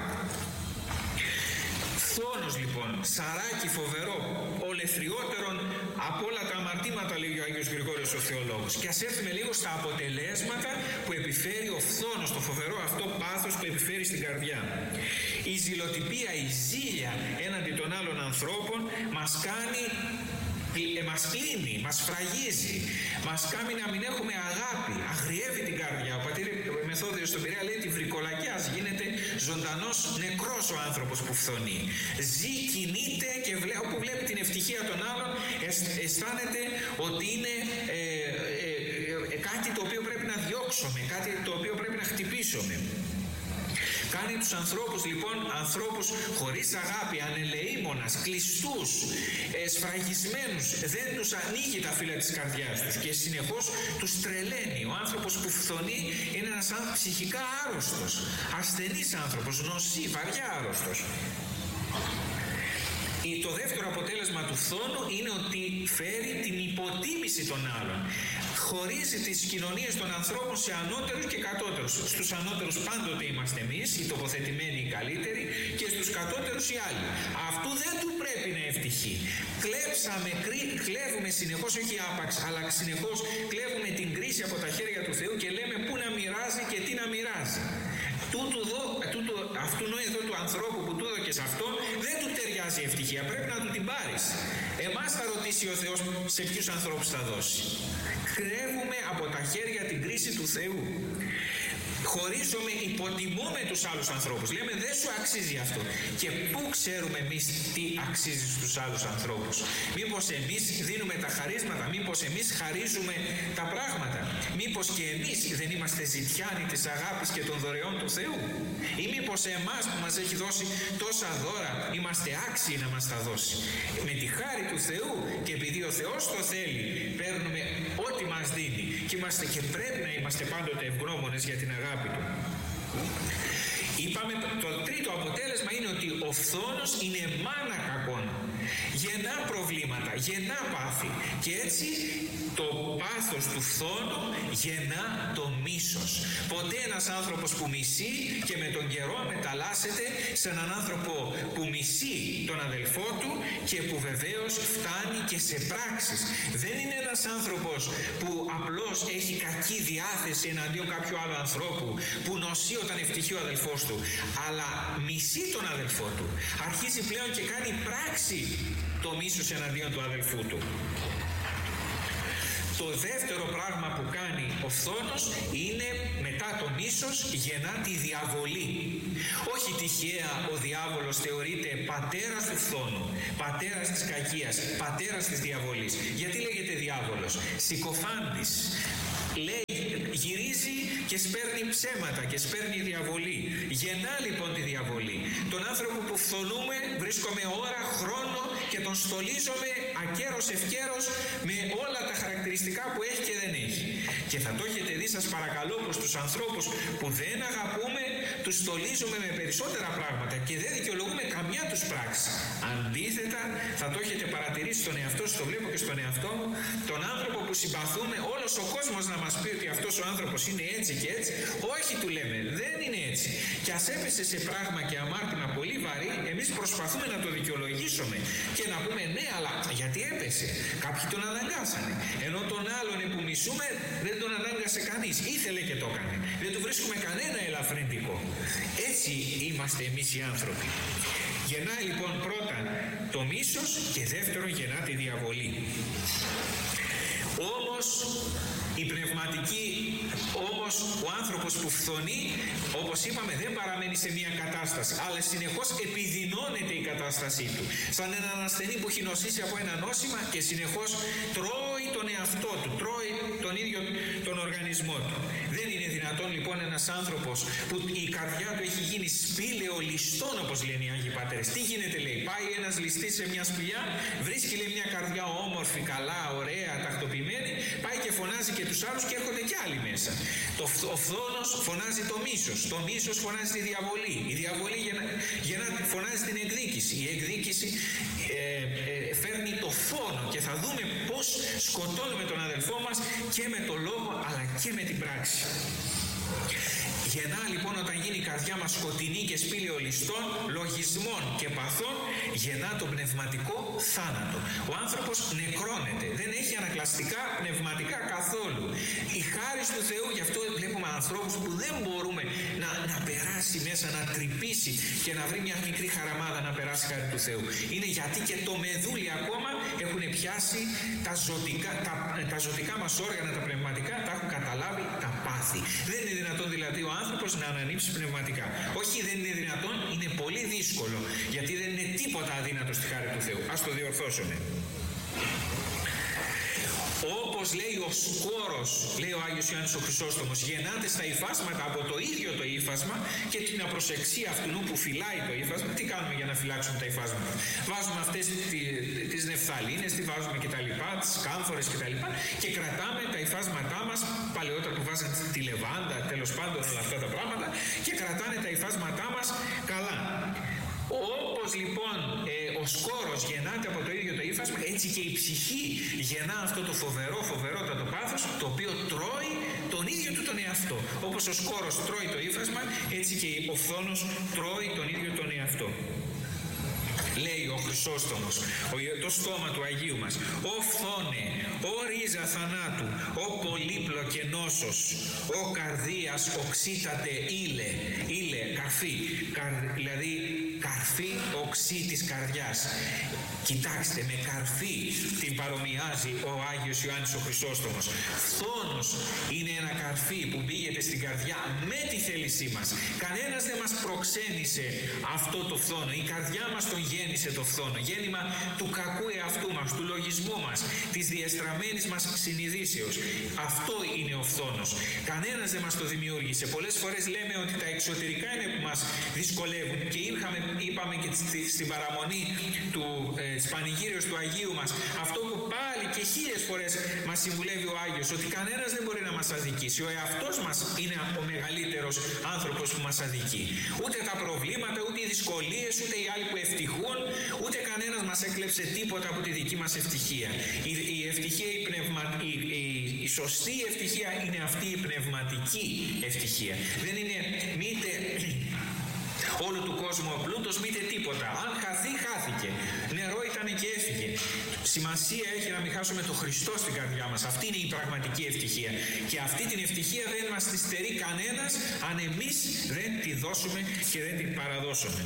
Φθόνος λοιπόν, σαράκι φοβερό, ολεθριότερον από όλα τα αμαρτήματα, λέει ο Άγιος Γρηγόριος ο Θεολόγος. Και ας έρθουμε λίγο στα αποτελέσματα που επιφέρει ο φθόνος, το φοβερό αυτό πάθος που επιφέρει στην καρδιά. Η ζηλοτυπία, η ζήλια έναντι των άλλων ανθρώπων μας κάνει, ε, μας κλείνει, μας φραγίζει, μας κάνει να μην έχουμε αγάπη, αγριεύει την καρδιά. Ο πατήρ Μεθόδιος στον Πειραιά λέει τη βρικολακιάς, γίνεται ζωντανός νεκρός ο άνθρωπος που φθονεί. Ζει, κινείται και βλέ, όπου βλέπει την ευτυχία των άλλων αισθάνεται ότι είναι ε, ε, ε, κάτι το οποίο πρέπει να διώξουμε, κάτι το οποίο πρέπει να χτυπήσουμε. Κάνει τους ανθρώπους λοιπόν ανθρώπους χωρίς αγάπη, ανελεήμονας, κλειστούς, ε, σφραγισμένους. Δεν τους ανοίγει τα φύλλα της καρδιάς τους και συνεχώς τους τρελαίνει. Ο άνθρωπος που φθονεί είναι ένας άνθρωπος ψυχικά άρρωστος, ασθενής άνθρωπος, νοσή, βαριά άρρωστος. Το δεύτερο αποτέλεσμα του φθόνου είναι ότι φέρει την υποτίμηση των άλλων. Χωρίζει τις κοινωνίες των ανθρώπων σε ανώτερους και κατώτερους. Στους ανώτερους πάντοτε είμαστε εμείς, οι τοποθετημένοι οι καλύτεροι, και στους κατώτερους οι άλλοι. Αυτού δεν του πρέπει να ευτυχεί. Κλέψαμε, κρύ, κλέβουμε συνεχώς, όχι άπαξ, αλλά συνεχώς κλέβουμε την κρίση από τα χέρια του Θεού και λέμε πού να μοιράζει και τι να μοιράζει. Τούτου δω, τούτου, αυτού εδώ του ανθρώπου που του έδωκες αυτό δεν του ταιριάζει η ευτυχία, πρέπει να του την πάρεις. Εμάς θα ρωτήσει ο Θεός σε ποιους ανθρώπους θα δώσει. Κρεύουμε από τα χέρια την κρίση του Θεού. Χωρίζομαι, υποτιμούμε τους άλλους ανθρώπους. Λέμε δεν σου αξίζει αυτό. Και πού ξέρουμε εμείς τι αξίζει στους άλλους ανθρώπους? Μήπως εμείς δίνουμε τα χαρίσματα, μήπως εμείς χαρίζουμε τα πράγματα, μήπως και εμείς δεν είμαστε ζητιάνοι της αγάπης και των δωρεών του Θεού? Ή μήπως εμάς που μας έχει δώσει τόσα δώρα είμαστε άξιοι να μας τα δώσει? Με τη χάρη του Θεού και επειδή ο Θεός το θέλει, παίρνουμε ό,τι μας δίνει και, είμαστε, και πρέπει να είμαστε πάντοτε ευγνώμονες για την αγάπη του. Είπαμε, το τρίτο αποτέλεσμα είναι ότι ο φθόνος είναι μάνα κακών. Γεννά προβλήματα, γεννά πάθη. Και έτσι το πάθος του φθόνου γεννά το μίσος. Ποτέ ένας άνθρωπος που μισεί και με τον καιρό μεταλλάσσεται σε έναν άνθρωπο που μισεί τον αδελφό του και που βεβαίως φτάνει και σε πράξεις. Δεν είναι ένας άνθρωπος που απλώς έχει κακή διάθεση εναντίον κάποιου άλλου ανθρώπου, που νοσεί όταν ευτυχεί ο αδελφός του, αλλά μισεί τον αδελφό του. Αρχίζει πλέον και κάνει πράξη το μίσος εναντίον του αδελφού του. Το δεύτερο πράγμα που κάνει ο φθόνος είναι, μετά το μίσος, γεννά τη διαβολή. Όχι τυχαία ο διάβολος θεωρείται πατέρας του φθόνου, πατέρας της κακίας, πατέρας της διαβολής. Γιατί λέγεται διάβολος? Συκοφάντης. Λέει, γυρίζει και σπέρνει ψέματα και σπέρνει διαβολή. Γεννά λοιπόν τη διαβολή. Τον άνθρωπο που φθονούμε βρίσκομαι ώρα, χρόνο και τον στολίζομαι ακέρος ευκέρος με όλα τα χαρακτηριστικά που έχει και δεν έχει. Και θα το έχετε δει, σας παρακαλώ, πως τους ανθρώπους που δεν αγαπούμε τους στολίζουμε με περισσότερα πράγματα και δεν δικαιολογούμε καμιά τους πράξη. Αντίθετα, θα το έχετε παρατηρήσει στον εαυτό σας, το βλέπω και στον εαυτό μου, τον άνθρωπο που συμπαθούμε, όλος ο κόσμος να μας πει ότι αυτός ο άνθρωπος είναι έτσι και έτσι. Όχι, του λέμε, δεν είναι έτσι. Και ας έπεσε σε πράγμα και αμάρτημα πολύ βαρύ, εμείς προσπαθούμε να το δικαιολογήσουμε και να πούμε ναι, αλλά γιατί έπεσε? Κάποιοι τον αναγκάσανε. Ενώ τον άλλον που μισούμε δεν τον ανάγκασε κανείς. Ήθελε και το έκανε. Δεν του βρίσκουμε κανένα ελαφρυντικό. Έτσι είμαστε εμείς οι άνθρωποι. Γεννάει λοιπόν πρώτα το μίσος και δεύτερον γεννά τη διαβολή. Όμως η πνευματική, όμως ο άνθρωπος που φθονεί, όπως είπαμε, δεν παραμένει σε μια κατάσταση, αλλά συνεχώς επιδεινώνεται η κατάστασή του. Σαν έναν ασθενή που έχει νοσήσει από ένα νόσημα και συνεχώς τρώει τον εαυτό του, τρώει τον ίδιο τον οργανισμό του. Δεν είναι δυνατόν λοιπόν ένας άνθρωπος που η καρδιά του έχει γίνει σπήλαιο ληστών, όπως λένε οι Άγιοι Πατέρες. Τι γίνεται, λέει? Πάει ένας ληστής σε μια σπηλιά, βρίσκει, λέει, μια καρδιά όμορφη, καλά, ωραία, τακτοποιημένη, πάει και φωνάζει και τους άλλους και έρχονται κι άλλοι μέσα. Το, ο φθόνος φωνάζει το μίσος, το μίσος φωνάζει τη διαβολή, η διαβολή γεννά, γεννά, φωνάζει την εκδίκηση, η εκδίκηση ε, ε, φέρνει το φόνο και θα δούμε πώς σκοτώνουμε τον αδελφό μας και με το λόγο αλλά και με την πράξη. Γεννά λοιπόν, όταν γίνει η καρδιά μας σκοτεινή και σπήλαιο ληστών, λογισμών και παθών, γεννά τον πνευματικό θάνατο. Ο άνθρωπος νεκρώνεται, δεν έχει ανακλαστικά πνευματικά καθόλου. Η χάρις του Θεού, γι' αυτό βλέπουμε ανθρώπους που δεν μπορούμε να, να περάσει μέσα, να τρυπήσει και να βρει μια μικρή χαραμάδα να περάσει χάρη του Θεού. Είναι γιατί και το μεδούλι ακόμα έχουν πιάσει τα ζωτικά, τα, τα ζωτικά μας όργανα, τα πνευματικά, τα έχουν καταλάβει τα πάθη. Δεν είναι δυνατόν δηλαδή ο άνθρωπος να ανανύψει πνευματικά. Όχι, δεν είναι δυνατόν, είναι πολύ δύσκολο, γιατί δεν είναι τίποτα αδύνατο στη χάρη του Θεού. Ας το διορθώσουμε. Όπως λέει ο σκόρος, λέει ο Άγιος Ιωάννης ο Χρυσόστομος, γεννάται στα υφάσματα από το ίδιο το ύφασμα και την απροσεξία αυτού που φυλάει το ύφασμα. Τι κάνουμε για να φυλάξουμε τα υφάσματα? Βάζουμε αυτές τις νεφθαλίνες, τι βάζουμε και τα λοιπά, τις κάμφορες και τα λοιπά, και κρατάμε τα υφάσματά μας, παλαιότερα που βάζανε τη λεβάντα, τέλος πάντων όλα αυτά τα πράγματα, και κρατάνε τα υφάσματά μας καλά. Όπως λοιπόν ε, ο σκόρος γεννάται από το ίδιο το ύφασμα, έτσι και η ψυχή γεννά αυτό το φοβερό, φοβερότατο πάθος, το οποίο τρώει τον ίδιο του τον εαυτό. Όπως ο σκόρος τρώει το ύφασμα, έτσι και ο φθόνος τρώει τον ίδιο τον εαυτό. Λέει ο Χρυσόστομος, το στόμα του Αγίου μας, «Ο φθόνε, ο ρίζα θανάτου, ο πολύπλοκε νόσος, ο καρδίας οξύτατε ήλε», ήλε, καρφί, καρ, δηλαδή καρφί οξύ της καρδιάς. Κοιτάξτε, με καρφί την παρομοιάζει ο Άγιος Ιωάννης ο Χρυσόστομος. Φθόνος είναι ένα καρφί που μπήγεται στην καρδιά με τη θέλησή μας. Κανένας δεν μας προξένησε αυτό το φθόνο. Η καρδιά μας τον γέννησε το φθόνο. Γέννημα του κακού εαυτού μας, του λογισμού μας, της διεστραμμένης μας συνειδήσεως. Αυτό είναι ο φθόνος. Κανένας δεν μας το δημιούργησε. Πολλές φορές λέμε ότι τα εξωτερικά είναι που μας δυσκολεύουν, και είχαμε, είπαμε και στην παραμονή του ε, της Πανηγύριος του Αγίου μας, αυτό που πάλι και χίλιες φορές μας συμβουλεύει ο Άγιος ότι κανένας δεν μπορεί να μας αδικήσει. Ο εαυτός μας είναι ο μεγαλύτερος άνθρωπος που μας αδικεί. Ούτε τα προβλήματα, ούτε οι δυσκολίες, ούτε οι άλλοι που ευτυχούν, ούτε κανένας μας έκλεψε τίποτα από τη δική μας ευτυχία. Η, η ευτυχία, η, πνευμα, η, η, η σωστή ευτυχία είναι αυτή η πνευματική ευτυχία. Δεν είναι μήτε όλου του κόσμου ο πλούτος, μήτε τίποτα. Αν χαθεί, χάθηκε. Νερό ήταν και έφυγε. Σημασία έχει να μην χάσουμε τον Χριστό στην καρδιά μας. Αυτή είναι η πραγματική ευτυχία. Και αυτή την ευτυχία δεν μας τη στερεί κανένας αν εμείς δεν τη δώσουμε και δεν την παραδώσουμε.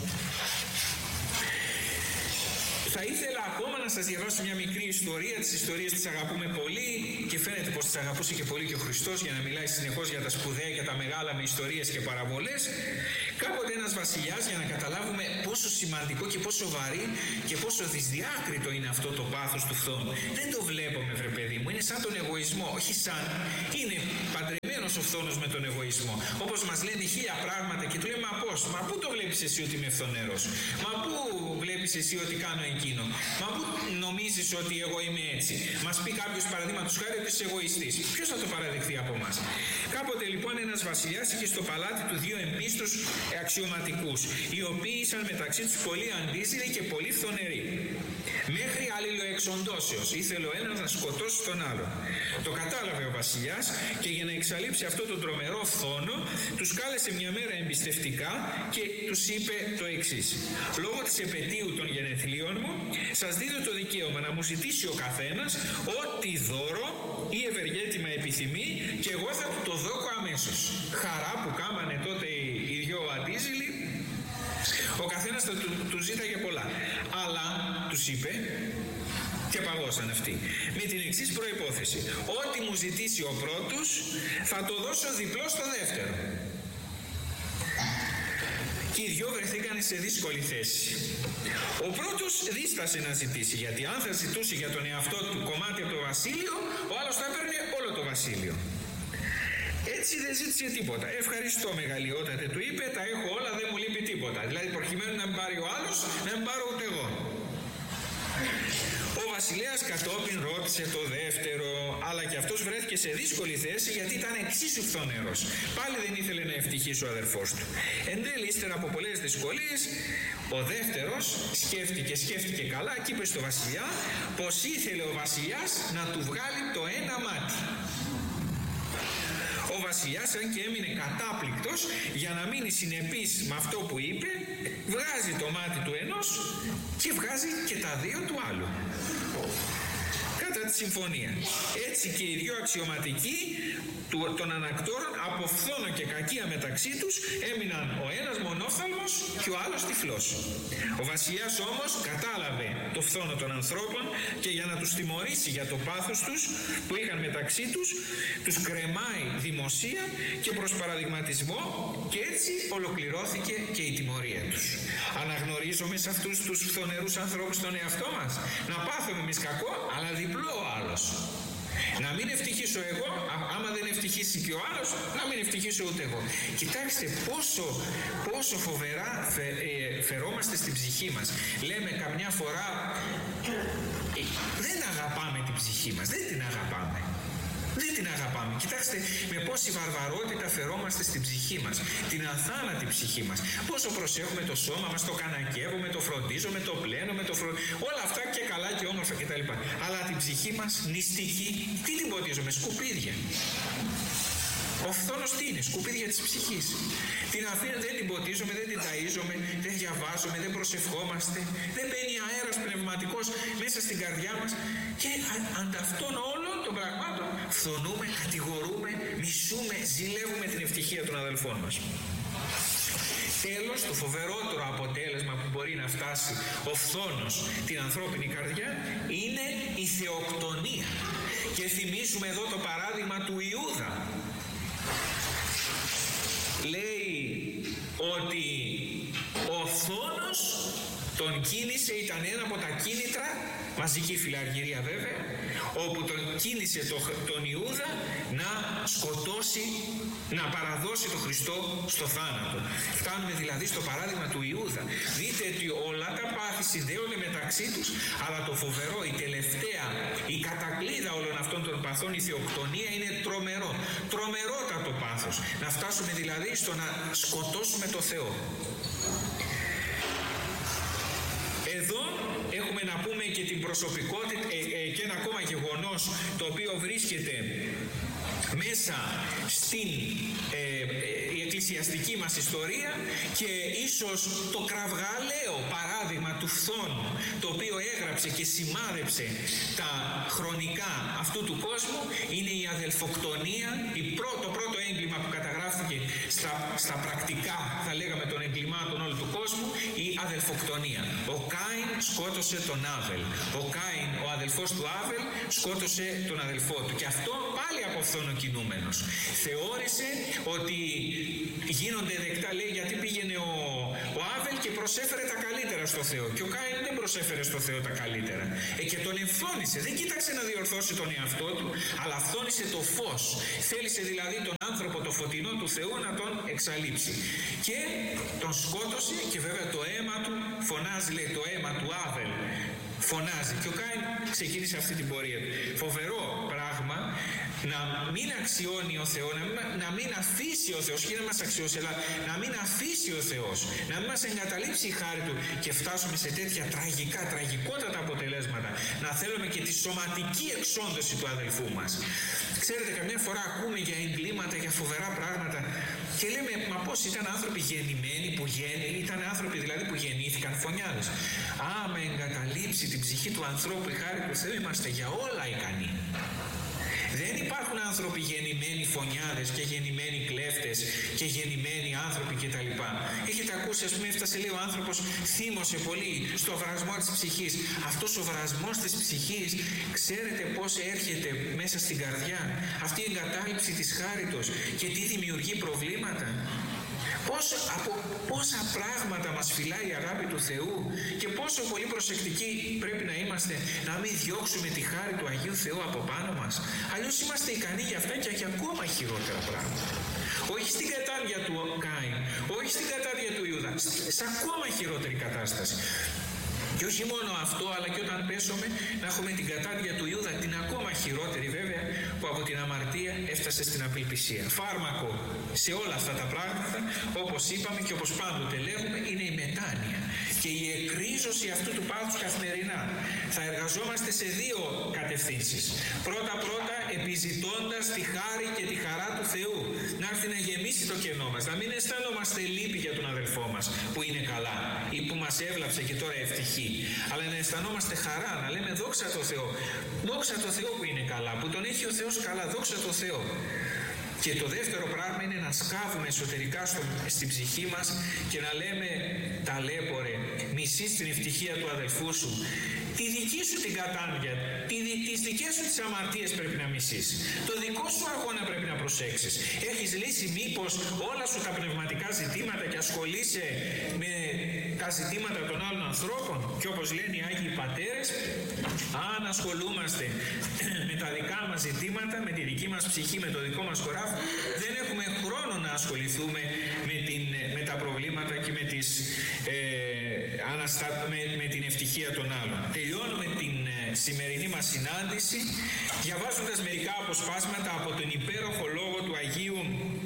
Θα ήθελα ακόμα να σας διαβάσω μια μικρή ιστορία. Τις ιστορίες τις αγαπούμε πολύ και φαίνεται πως τις αγαπούσε και πολύ και ο Χριστός, για να μιλάει συνεχώς για τα σπουδαία και τα μεγάλα με ιστορίες και παραβολές. Κάποτε ένας βασιλιάς, για να καταλάβουμε πόσο σημαντικό και πόσο βαρύ και πόσο δυσδιάκριτο είναι αυτό το πάθος του φθόνου. Δεν το βλέπουμε, βρε παιδί μου, είναι σαν τον εγωισμό, όχι σαν. Είναι παντρεμένος ο φθόνος με τον εγωισμό. Όπως μας λένε χίλια πράγματα και του λέμε, μα πώς, μα πού το βλέπεις εσύ ότι είμαι φθονερός, μα πού βλέπεις εσύ ότι κάνω εκείνο, μα πού νομίζεις ότι εγώ είμαι έτσι. Μας πει κάποιος παραδείγματος χάρη ότι είσαι εγωιστής. Ποιος θα το παραδεχθεί από εμάς? Κάποτε λοιπόν ένας βασιλιάς είχε στο παλάτι του δύο εμπίστους αξιωματικούς, οι οποίοι ήσαν μεταξύ τους πολύ αντίζηλοι και πολύ φθονεροί. Μέχρι αλληλοεξοντώσεως ήθελε ο ένας να σκοτώσει τον άλλον. Το κατάλαβε ο βασιλιάς και για να εξαλείψει αυτό τον τρομερό φθόνο, τους κάλεσε μια μέρα εμπιστευτικά και τους είπε το εξής: λόγω της επετείου των γενεθλίων μου, σας δίδω το δικαίωμα να μου ζητήσει ο καθένας ό,τι δώρο ή ευεργέτημα επιθυμεί και εγώ θα του το δώκω αμέσως. Χαρά που κάμανε τότε οι δυο αντίζηλοι, ο καθένας θα του, του ζήταγε πολλά. Αλλά τους είπε, και παγώσαν αυτοί, με την εξής προϋπόθεση: ό,τι μου ζητήσει ο πρώτος θα το δώσω διπλό στο δεύτερο. Και οι δυο βρεθήκαν σε δύσκολη θέση. Ο πρώτος δίστασε να ζητήσει, γιατί αν θα ζητούσε για τον εαυτό του κομμάτι από το βασίλειο, ο άλλος θα έπαιρνε όλο το βασίλειο. Έτσι δεν ζήτησε τίποτα. Ευχαριστώ μεγαλειότατε, του είπε, τα έχω όλα, δεν μου λείπει τίποτα. Δηλαδή προκειμένου να μην πάρει ο άλλος, να μην πάρω ούτε εγώ. Ο βασιλέας κατόπιν ρώτησε το δεύτερο, αλλά και αυτός βρέθηκε σε δύσκολη θέση γιατί ήταν εξίσου φθονερός. Πάλι δεν ήθελε να ευτυχήσει ο αδερφός του. Εν τέλει, ύστερα από πολλές δυσκολίες, ο δεύτερος σκέφτηκε, σκέφτηκε καλά και είπε στο βασιλιά πως ήθελε ο βασιλιάς να του βγάλει το ένα μάτι. Ο βασιλιάς, αν και έμεινε κατάπληκτος, για να μείνει συνεπής με αυτό που είπε, βγάζει το μάτι του ενός και βγάζει και τα δύο του άλλου. Κατά τη συμφωνία. Έτσι και οι δυο αξιωματικοί των ανακτόρων από φθόνο και κακία μεταξύ τους έμειναν ο ένας μονόφθαλμος και ο άλλος τυφλός. Ο βασιλιάς όμως κατάλαβε το φθόνο των ανθρώπων και για να τους τιμωρήσει για το πάθος τους που είχαν μεταξύ τους, τους κρεμάει δημοσία και προς παραδειγματισμό και έτσι ολοκληρώθηκε και η τιμωρία τους. Αναγνωρίζουμε σε αυτούς τους φθονερούς ανθρώπους τον εαυτό μας, να πάθουμε εμείς κακό, αλλά διπλό ο άλλος. Να μην ευτυχήσω εγώ, άμα δεν ευτυχήσει και ο άλλος, να μην ευτυχήσω ούτε εγώ. Κοιτάξτε πόσο, πόσο φοβερά φε, ε, φερόμαστε στην ψυχή μας. Λέμε καμιά φορά, ε, δεν αγαπάμε την ψυχή μας, δεν την αγαπάμε. Δεν την αγαπάμε. Κοιτάξτε με πόση βαρβαρότητα φερόμαστε στην ψυχή μας, την αθάνατη ψυχή μας. Πόσο προσέχουμε το σώμα μας, το κανακεύουμε, το φροντίζουμε, το πλένουμε, το φρο... όλα αυτά και καλά και όμορφα κτλ. Αλλά την ψυχή μας νηστική, τι την ποτίζουμε? Σκουπίδια. Ο φθόνος τι είναι? Σκουπίδια της ψυχής. Την αφήνω, δεν την ποτίζουμε, δεν την ταΐζουμε, δεν διαβάζουμε, δεν προσευχόμαστε, δεν μπαίνει αέρας πνευματικός μέσα στην καρδιά μας και ανταυτόν όλων των πραγμάτων φθονούμε, κατηγορούμε, μισούμε, ζηλεύουμε την ευτυχία των αδελφών μας. Τέλος, το φοβερότερο αποτέλεσμα που μπορεί να φτάσει ο φθόνος την ανθρώπινη καρδιά είναι η θεοκτονία. Και θυμίζουμε εδώ το παράδειγμα του Ιούδα. Λέει ότι ο φθόνος τον κίνησε, ήταν ένα από τα κίνητρα, μαζική φιλαργυρία βέβαια, όπου τον κίνησε το, τον Ιούδα να σκοτώσει, να παραδώσει τον Χριστό στο θάνατο. Φτάνουμε δηλαδή στο παράδειγμα του Ιούδα. Δείτε ότι όλα τα πάθη συνδέονται μεταξύ τους, αλλά το φοβερό, η τελευταία, η κατακλείδα όλων αυτών των παθών, η θεοκτονία, είναι τρομερό. Τρομερότατο πάθος. Να φτάσουμε δηλαδή στο να σκοτώσουμε το Θεό. Εδώ έχουμε να πούμε και την προσωπικότητα ε, ε, και ένα ακόμα γεγονός το οποίο βρίσκεται μέσα στην ε, ε, η εκκλησιαστική μας ιστορία και ίσως το κραυγαλαίο παράδειγμα του φθόνου, το οποίο έγραψε και σημάδεψε τα χρονικά αυτού του κόσμου, είναι η αδελφοκτονία, η πρώτο, το πρώτο έγκλημα που καταγράφηκε στα, στα πρακτικά, θα λέγαμε, των εγκλημάτων όλου του κόσμου, η αδελφοκτονία. Ο Κάιν σκότωσε τον Άβελ. Ο Κάιν, ο αδελφός του Άβελ, σκότωσε τον αδελφό του. Και αυτό πάλι από φθόνο κινούμενος. Θεώρησε ότι γίνονται δεκτά, λέει, γιατί πήγαινε ο, ο Άβελ και προσέφερε τα καλύτερα στο Θεό. Και ο Κάιν δεν προσέφερε στο Θεό τα καλύτερα. Ε, και τον εμφώνησε. Δεν κοίταξε να διορθώσει τον εαυτό του, αλλά φθόνησε το φως. Θέλησε δηλαδή τον άνθρωπο, το φωτεινό του Θεού, να τον εξαλείψει. Και τον σκότωσε και βέβαια το αίμα του φωνάζει, λέει, το αίμα του Άβελ φωνάζει. Και ο Κάιν ξεκίνησε αυτή την πορεία του. Φοβερό πράγμα να μην αξιώνει ο Θεός, να μην, να μην αφήσει ο Θεός, και να μας αξιώσει, αλλά να μην αφήσει ο Θεός, να μην μας εγκαταλείψει η χάρη του και φτάσουμε σε τέτοια τραγικά, τραγικότατα αποτελέσματα, να θέλουμε και τη σωματική εξόντωση του αδελφού μας. Ξέρετε, καμιά φορά ακούμε για εγκλήματα, για φοβερά πράγματα και λέμε, μα πώς ήταν άνθρωποι γεννημένοι, που γέννη, ήταν άνθρωποι δηλαδή που γεννήθηκαν φωνιάδες. Άμα εγκαταλείψει την ψυχή του ανθρώπου η χάρη του Θεού, είμαστε για όλα ικανοί. Δεν υπάρχουν άνθρωποι γεννημένοι φωνιάδες και γεννημένοι κλέφτες και γεννημένοι άνθρωποι κτλ. Έχετε ακούσει, ας πούμε, έφτασε, λέει, ο άνθρωπος θύμωσε πολύ στο βρασμό της ψυχής. Αυτός ο βρασμός της ψυχής, ξέρετε πώς έρχεται μέσα στην καρδιά, αυτή η εγκατάλειψη της χάριτος, και τι δημιουργεί προβλήματα. Πόσο, από πόσα πράγματα μας φυλάει η αγάπη του Θεού και πόσο πολύ προσεκτικοί πρέπει να είμαστε να μην διώξουμε τη χάρη του Αγίου Θεού από πάνω μας. Αλλιώς είμαστε ικανοί για αυτά και για ακόμα χειρότερα πράγματα. Όχι στην κατάδια του Κάιν, όχι στην κατάδια του Ιούδα, σε ακόμα χειρότερη κατάσταση. Και όχι μόνο αυτό, αλλά και όταν πέσουμε να έχουμε την κατάδια του Ιούδα, την ακόμα χειρότερη βέβαια, που από την αμαρτία έφτασε στην απελπισία. Φάρμακο σε όλα αυτά τα πράγματα, όπως είπαμε και όπως πάντοτε λέγουμε, είναι η μετάνοια και η εκρίζωση αυτού του πάθους καθημερινά. Θα εργαζόμαστε σε δύο κατευθύνσεις. Πρώτα-πρώτα επιζητώντας τη χάρη και τη χαρά του Θεού, να έρθει να γεμίσει το κενό μας, να μην αισθανόμαστε λύπη για τον αδελφό μας που είναι καλά ή που μας έβλαψε και τώρα ευτυχεί, αλλά να αισθανόμαστε χαρά, να λέμε δόξα τω Θεώ, δόξα τω Θεώ που είναι καλά, που τον έχει ο Θεός καλά, δόξα τω Θεώ. Και το δεύτερο πράγμα είναι να σκάβουμε εσωτερικά στο, στην ψυχή μας και να λέμε, ταλέπορε, μισείς την ευτυχία του αδελφού σου, τη δική σου την κατάνοια, τη, τις δικές σου τις αμαρτίες πρέπει να μισείς, το δικό σου αγώνα πρέπει να προσέξεις. Έχεις λύσει μήπως όλα σου τα πνευματικά ζητήματα και ασχολείσαι με τα ζητήματα των άλλων ανθρώπων? Και όπως λένε οι Άγιοι Πατέρες, αν ασχολούμαστε με τα δικά μας ζητήματα, με τη δική μας ψυχή, με το δικό μας χωράφι, δεν έχουμε χρόνο να ασχοληθούμε με, την, με τα προβλήματα και με, τις, ε, αναστα... με, με την ευτυχία των άλλων. Τελειώνουμε την ε, σημερινή μας συνάντηση διαβάζοντας μερικά αποσπάσματα από τον υπέροχο λόγο του Αγίου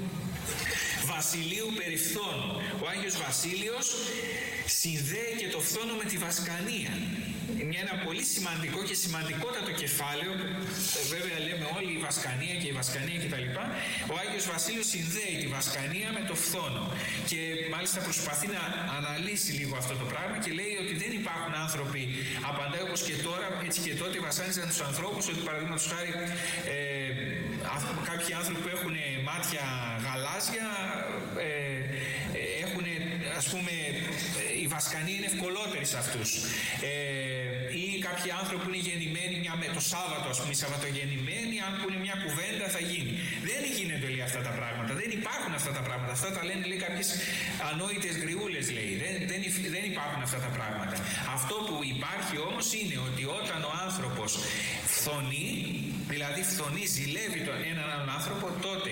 Βασιλείου περί φθόνου. Ο Άγιος Βασίλειος συνδέει και το φθόνο με τη βασκανία. Είναι ένα πολύ σημαντικό και σημαντικότατο κεφάλαιο. Βέβαια λέμε όλοι η βασκανία και η βασκανία κτλ. Ο Άγιος Βασίλειος συνδέει τη βασκανία με το φθόνο και μάλιστα προσπαθεί να αναλύσει λίγο αυτό το πράγμα και λέει ότι δεν υπάρχουν άνθρωποι, απαντάει όπως και τώρα, έτσι και τότε βασάνιζαν τους ανθρώπους, ότι παραδείγματος χάρη ε, κάποιοι άνθρωποι που έχουν μάτια γαλάζια ε, έχουν, ας πούμε, η βασκανία είναι ευκολότερη σε αυτούς. Ε, ή κάποιοι άνθρωποι που είναι γεννημένοι, μια, το Σάββατο, ας πούμε, οι Σαββατογεννημένοι, αν πούνε μια κουβέντα θα γίνει. Δεν γίνονται, λέει, αυτά τα πράγματα. Δεν υπάρχουν αυτά τα πράγματα. Αυτά τα λένε, λέει, κάποιες ανόητες γριούλες, λέει. Δεν, δεν, δεν υπάρχουν αυτά τα πράγματα. Αυτό που υπάρχει όμως είναι ότι όταν ο άνθρωπος φθονεί, δηλαδή φθονεί, ζηλεύει τον έναν άλλον άνθρωπο, τότε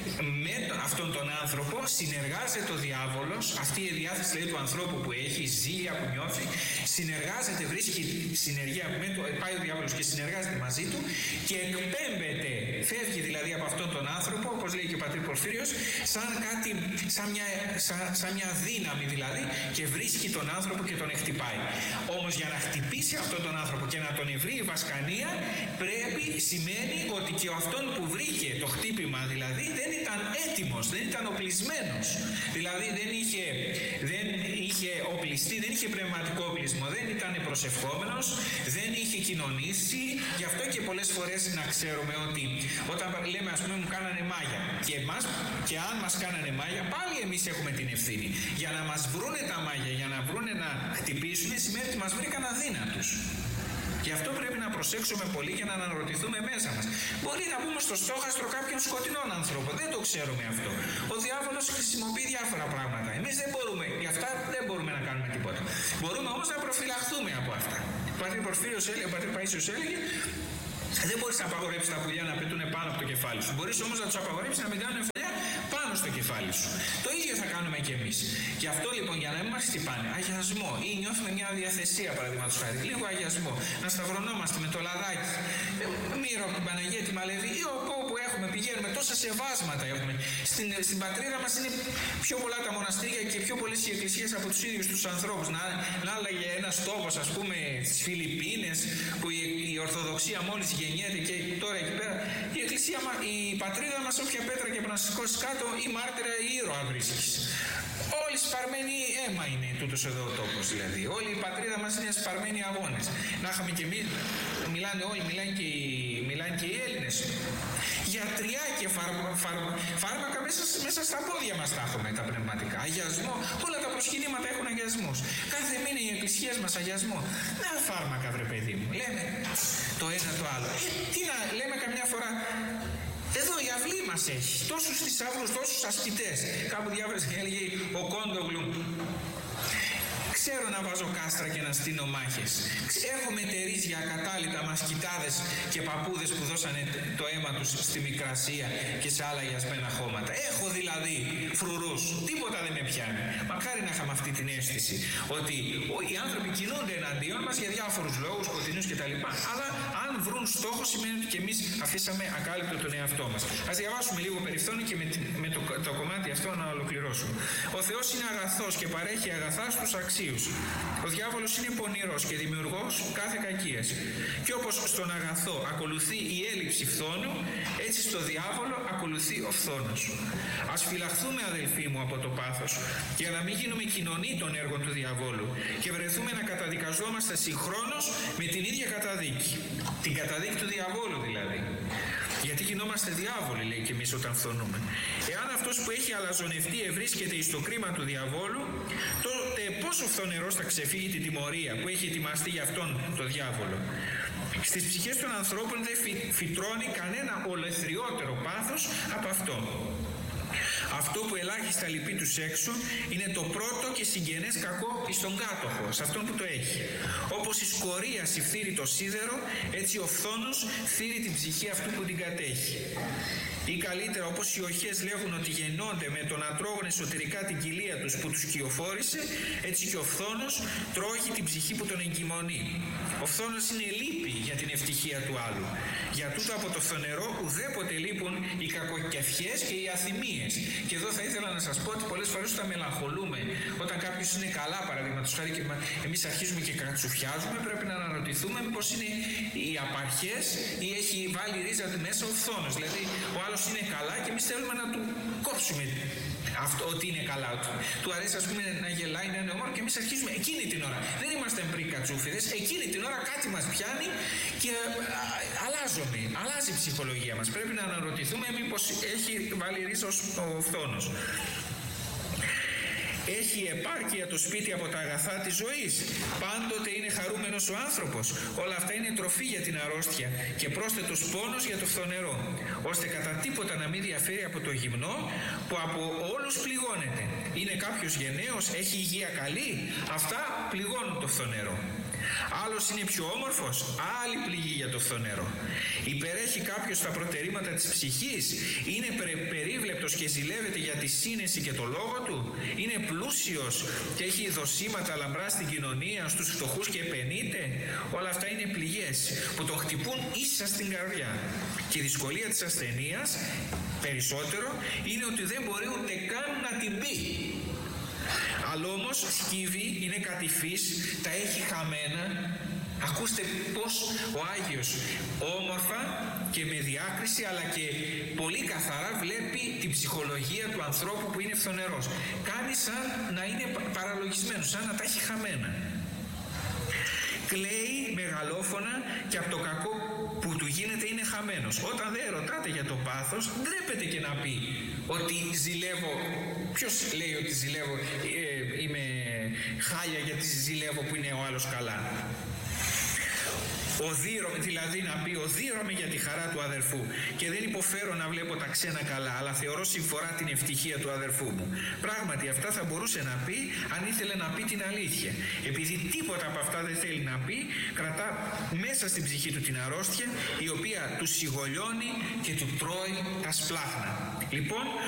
με αυτόν τον άνθρωπο συνεργάζεται ο διάβολος, αυτή η διάθεση, λέει, του ανθρώπου που έχει, η ζήλια που νιώθει, συνεργάζεται, βρίσκει συνεργεία με το, πάει ο διάβολος και συνεργάζεται μαζί του και εκπέμπεται, φεύγει δηλαδή από αυτόν τον άνθρωπο, όπως λέει και ο πατήρ Πορφύριος, σαν κάτι, σαν μια, σαν, σαν μια δύναμη δηλαδή, και βρίσκει τον άνθρωπο και τον εκτυπάει. Όμως για να χτυπήσει αυτόν τον άνθρωπο και να τον ευρεί η βασκανία, πρέπει, σημαίνει ότι και αυτόν που βρήκε το χτύπημα δηλαδή δεν ήταν έτοιμος, δεν ήταν οπλισμένος. Δηλαδή δεν είχε, δεν είχε οπλιστεί, δεν είχε πνευματικό οπλισμό, δεν ήταν προσευχόμενος, δεν είχε κοινωνήσει. Γι' αυτό και πολλές φορές να ξέρουμε ότι όταν λέμε, ας πούμε, μου κάνανε μάγια, και, εμάς, και αν μας κάνανε μάγια, πάλι εμείς έχουμε την ευθύνη. Για να μας βρούνε τα μάγια, για να βρούνε να χτυπήσουν, σημαίνει ότι μας βρήκαν αδύνατους. Γι' αυτό πρέπει να προσέξουμε πολύ και να αναρωτηθούμε μέσα μας. Μπορεί να πούμε στο στόχαστρο κάποιων σκοτεινών ανθρώπων. Δεν το ξέρουμε αυτό. Ο διάβολος χρησιμοποιεί διάφορα πράγματα. Εμείς δεν μπορούμε, γι' αυτά δεν μπορούμε να κάνουμε τίποτα. Μπορούμε όμως να προφυλαχθούμε από αυτά. Ο πατήρ Πορφύριος έλεγε, ο πατήρ Παΐσιος έλεγε, δεν μπορείς να απαγορέψεις τα πουλιά να πετούν πάνω από το κεφάλι σου. Μπορείς όμως να τους απαγορέψεις να μην κάνουν φωλιά πάνω στο κεφάλι σου. Το ίδιο θα κάνουμε κι εμείς. Γι' αυτό λοιπόν, για να μην μας χτυπάνε, αγιασμό, ή νιώθουμε μια διαθεσία, παραδείγματος χάρη, λίγο αγιασμό, να σταυρωνόμαστε με το λαδάκι, μύρο από την Παναγία τη Μαλεβή, ή όπου, όπου έχουμε, πηγαίνουμε, τόσα σεβάσματα έχουμε. Στην, στην πατρίδα μας είναι πιο πολλά τα μοναστήρια και πιο πολλές οι εκκλησίες από τους ίδιους τους ανθρώπους. Να, να άλλαγε ένας τόπος, ας πούμε, στις Φιλιππίνες, που η, η Ορθοδοξία μόλις γεννιέται και τώρα εκεί πέρα, η εκκλησία, η πατρίδα μας, όποια πέτρα και να σηκώσει κάτω, ή μάρτυρα ή ήρωα βρίσκεις. Όλοι σπαρμένοι αίμα είναι τούτος εδώ ο τόπος δηλαδή. Όλη η πατρίδα μας είναι σπαρμένοι αγώνες. Να είχαμε και εμείς, μιλάνε όλοι, μιλάνε και οι, μιλάνε και οι Έλληνες. Γιατριά και φαρ, φαρ, φάρμακα μέσα, μέσα στα πόδια μας τα έχουμε τα πνευματικά. Αγιασμό, όλα τα προσκυνήματα έχουν αγιασμούς. Κάθε μήνα οι εκκλησίες μας αγιασμό. Να φάρμακα, βρε παιδί μου. Λέμε το ένα το άλλο. Ε, τι να λέμε καμιά φορά. Εδώ η αυλή μας έχει τόσους θησαύρους, τόσους ασκητές. Κάπου διάβρεσε και έλεγε ο Κόντογλου, ξέρω να βάζω κάστρα και να στείνω μάχες. Έχω μετερίζει ακατάλητα μασκητάδες και παππούδες που δώσανε το αίμα τους στη Μικρασία και σε άλλα γιασμένα χώματα. Έχω δηλαδή φρουρούς. Τίποτα δεν με πιάνει. Μακάρι να είχαμε αυτή την αίσθηση ότι οι άνθρωποι κινούνται εναντίον μας για διάφορους λόγους, σκοτεινούς κτλ. Αλλά αν βρουν στόχο σημαίνει ότι και εμείς αφήσαμε ακάλυπτο τον εαυτό μας. Ας διαβάσουμε λίγο περιφθόνη και με, με το, το κομμάτι αυτό να ολοκληρώσουμε. Ο Θεός είναι αγαθός και παρέχει αγαθά στους αξίους. Ο διάβολος είναι πονηρός και δημιουργός κάθε κακίας. Και όπως στον αγαθό ακολουθεί η έλλειψη φθόνου, έτσι στο διάβολο ακολουθεί ο φθόνος. Ας φυλαχθούμε, αδελφοί μου, από το πάθος, για να μην γίνουμε κοινωνοί των έργων του διαβόλου και βρεθούμε να καταδικαζόμαστε συγχρόνως με την ίδια καταδίκη. Την καταδίκη του διαβόλου δηλαδή. Γιατί γινόμαστε διάβολοι, λέει, και εμείς όταν φθονούμε. Εάν αυτός που έχει αλαζονευτεί ευρίσκεται εις το κρίμα του διαβόλου, τότε πόσο φθονερός θα ξεφύγει την τιμωρία που έχει ετοιμαστεί για αυτόν το διάβολο. Στις ψυχές των ανθρώπων δεν φυτρώνει κανένα ολεθριότερο πάθος από αυτό. Αυτό που ελάχιστα λυπεί τους έξω είναι το πρώτο και συγγενές κακό εις τον κάτοχο, σε αυτόν που το έχει. Όπως η σκορία συμφθείρει το σίδερο, έτσι ο φθόνος θύρει την ψυχή αυτού που την κατέχει. Ή καλύτερα, όπως οι οχές λέγουν ότι γεννώνται με το να τρώγουν εσωτερικά την κοιλία τους που τους κυοφόρησε, έτσι και ο φθόνος τρώγει την ψυχή που τον εγκυμονεί. Ο φθόνος είναι λύπη για την ευτυχία του άλλου. Για τούτο από το φθονερό ουδέποτε λείπουν οι κακοκεφιές και οι αθυμίες. Και εδώ θα ήθελα να σας πω ότι πολλές φορές όταν μελαγχολούμε, όταν κάποιος είναι καλά, παραδείγματος χάρη, και εμείς αρχίζουμε και κατσουφιάζουμε, πρέπει να αναρωτηθούμε μήπως είναι οι απαρχές ή έχει βάλει ρίζα μέσα ο φθόνος. Δηλαδή, ο άλλος είναι καλά και εμείς θέλουμε να του κόψουμε αυτό, ότι είναι καλά. Του, του αρέσει, ας πούμε, να γελάει, να είναι όμορφο και εμείς αρχίζουμε εκείνη την ώρα. Δεν είμαστε πριν κατσούφιδες, εκείνη την ώρα κάτι μας πιάνει και α, αλλάζουμε, αλλάζει η ψυχολογία μας. Πρέπει να αναρωτηθούμε μήπως έχει βάλει ρίζα ο φθόνος. Έχει επάρκεια το σπίτι από τα αγαθά της ζωής. Πάντοτε είναι χαρούμενος ο άνθρωπος. Όλα αυτά είναι τροφή για την αρρώστια και πρόσθετος πόνος για το φθονερό, ώστε κατά τίποτα να μην διαφέρει από το γυμνό που από όλους πληγώνεται. Είναι κάποιος γενναίος, έχει υγεία καλή, αυτά πληγώνουν το φθονερό. Άλλος είναι πιο όμορφος, άλλη πληγή για το φθονερό. Υπερέχει κάποιος τα προτερήματα της ψυχής, είναι περίβλεπτος και ζηλεύεται για τη σύνεση και το λόγο του, είναι πλούσιος και έχει δοσήματα λαμπρά στην κοινωνία, στους φτωχούς και επενείται. Όλα αυτά είναι πληγές που το χτυπούν ίσα στην καρδιά. Και η δυσκολία της ασθενείας περισσότερο είναι ότι δεν μπορεί ούτε καν να την πει. Αλλά όμως σκύβει, είναι κατηφής, τα έχει χαμένα. Ακούστε πως ο Άγιος όμορφα και με διάκριση αλλά και πολύ καθαρά βλέπει την ψυχολογία του ανθρώπου που είναι φθονερός. Κάνει σαν να είναι παραλογισμένος, σαν να τα έχει χαμένα. Κλαίει μεγαλόφωνα και από το κακό που του γίνεται είναι χαμένος. Όταν δεν ρωτάτε για το πάθος, ντρέπεται και να πει ότι ζηλεύω. Ποιος λέει ότι ζηλεύω, ε, είμαι χάλια γιατί ζηλεύω που είναι ο άλλος καλά? Οδύρωμαι, δηλαδή να πει οδύρωμαι για τη χαρά του αδερφού και δεν υποφέρω να βλέπω τα ξένα καλά, αλλά θεωρώ συμφορά την ευτυχία του αδερφού μου. Πράγματι αυτά θα μπορούσε να πει αν ήθελε να πει την αλήθεια. Επειδή τίποτα από αυτά δεν θέλει να πει, κρατά μέσα στην ψυχή του την αρρώστια, η οποία του σιγολιώνει και του τρώει τα σπλάχνα. Λοιπόν,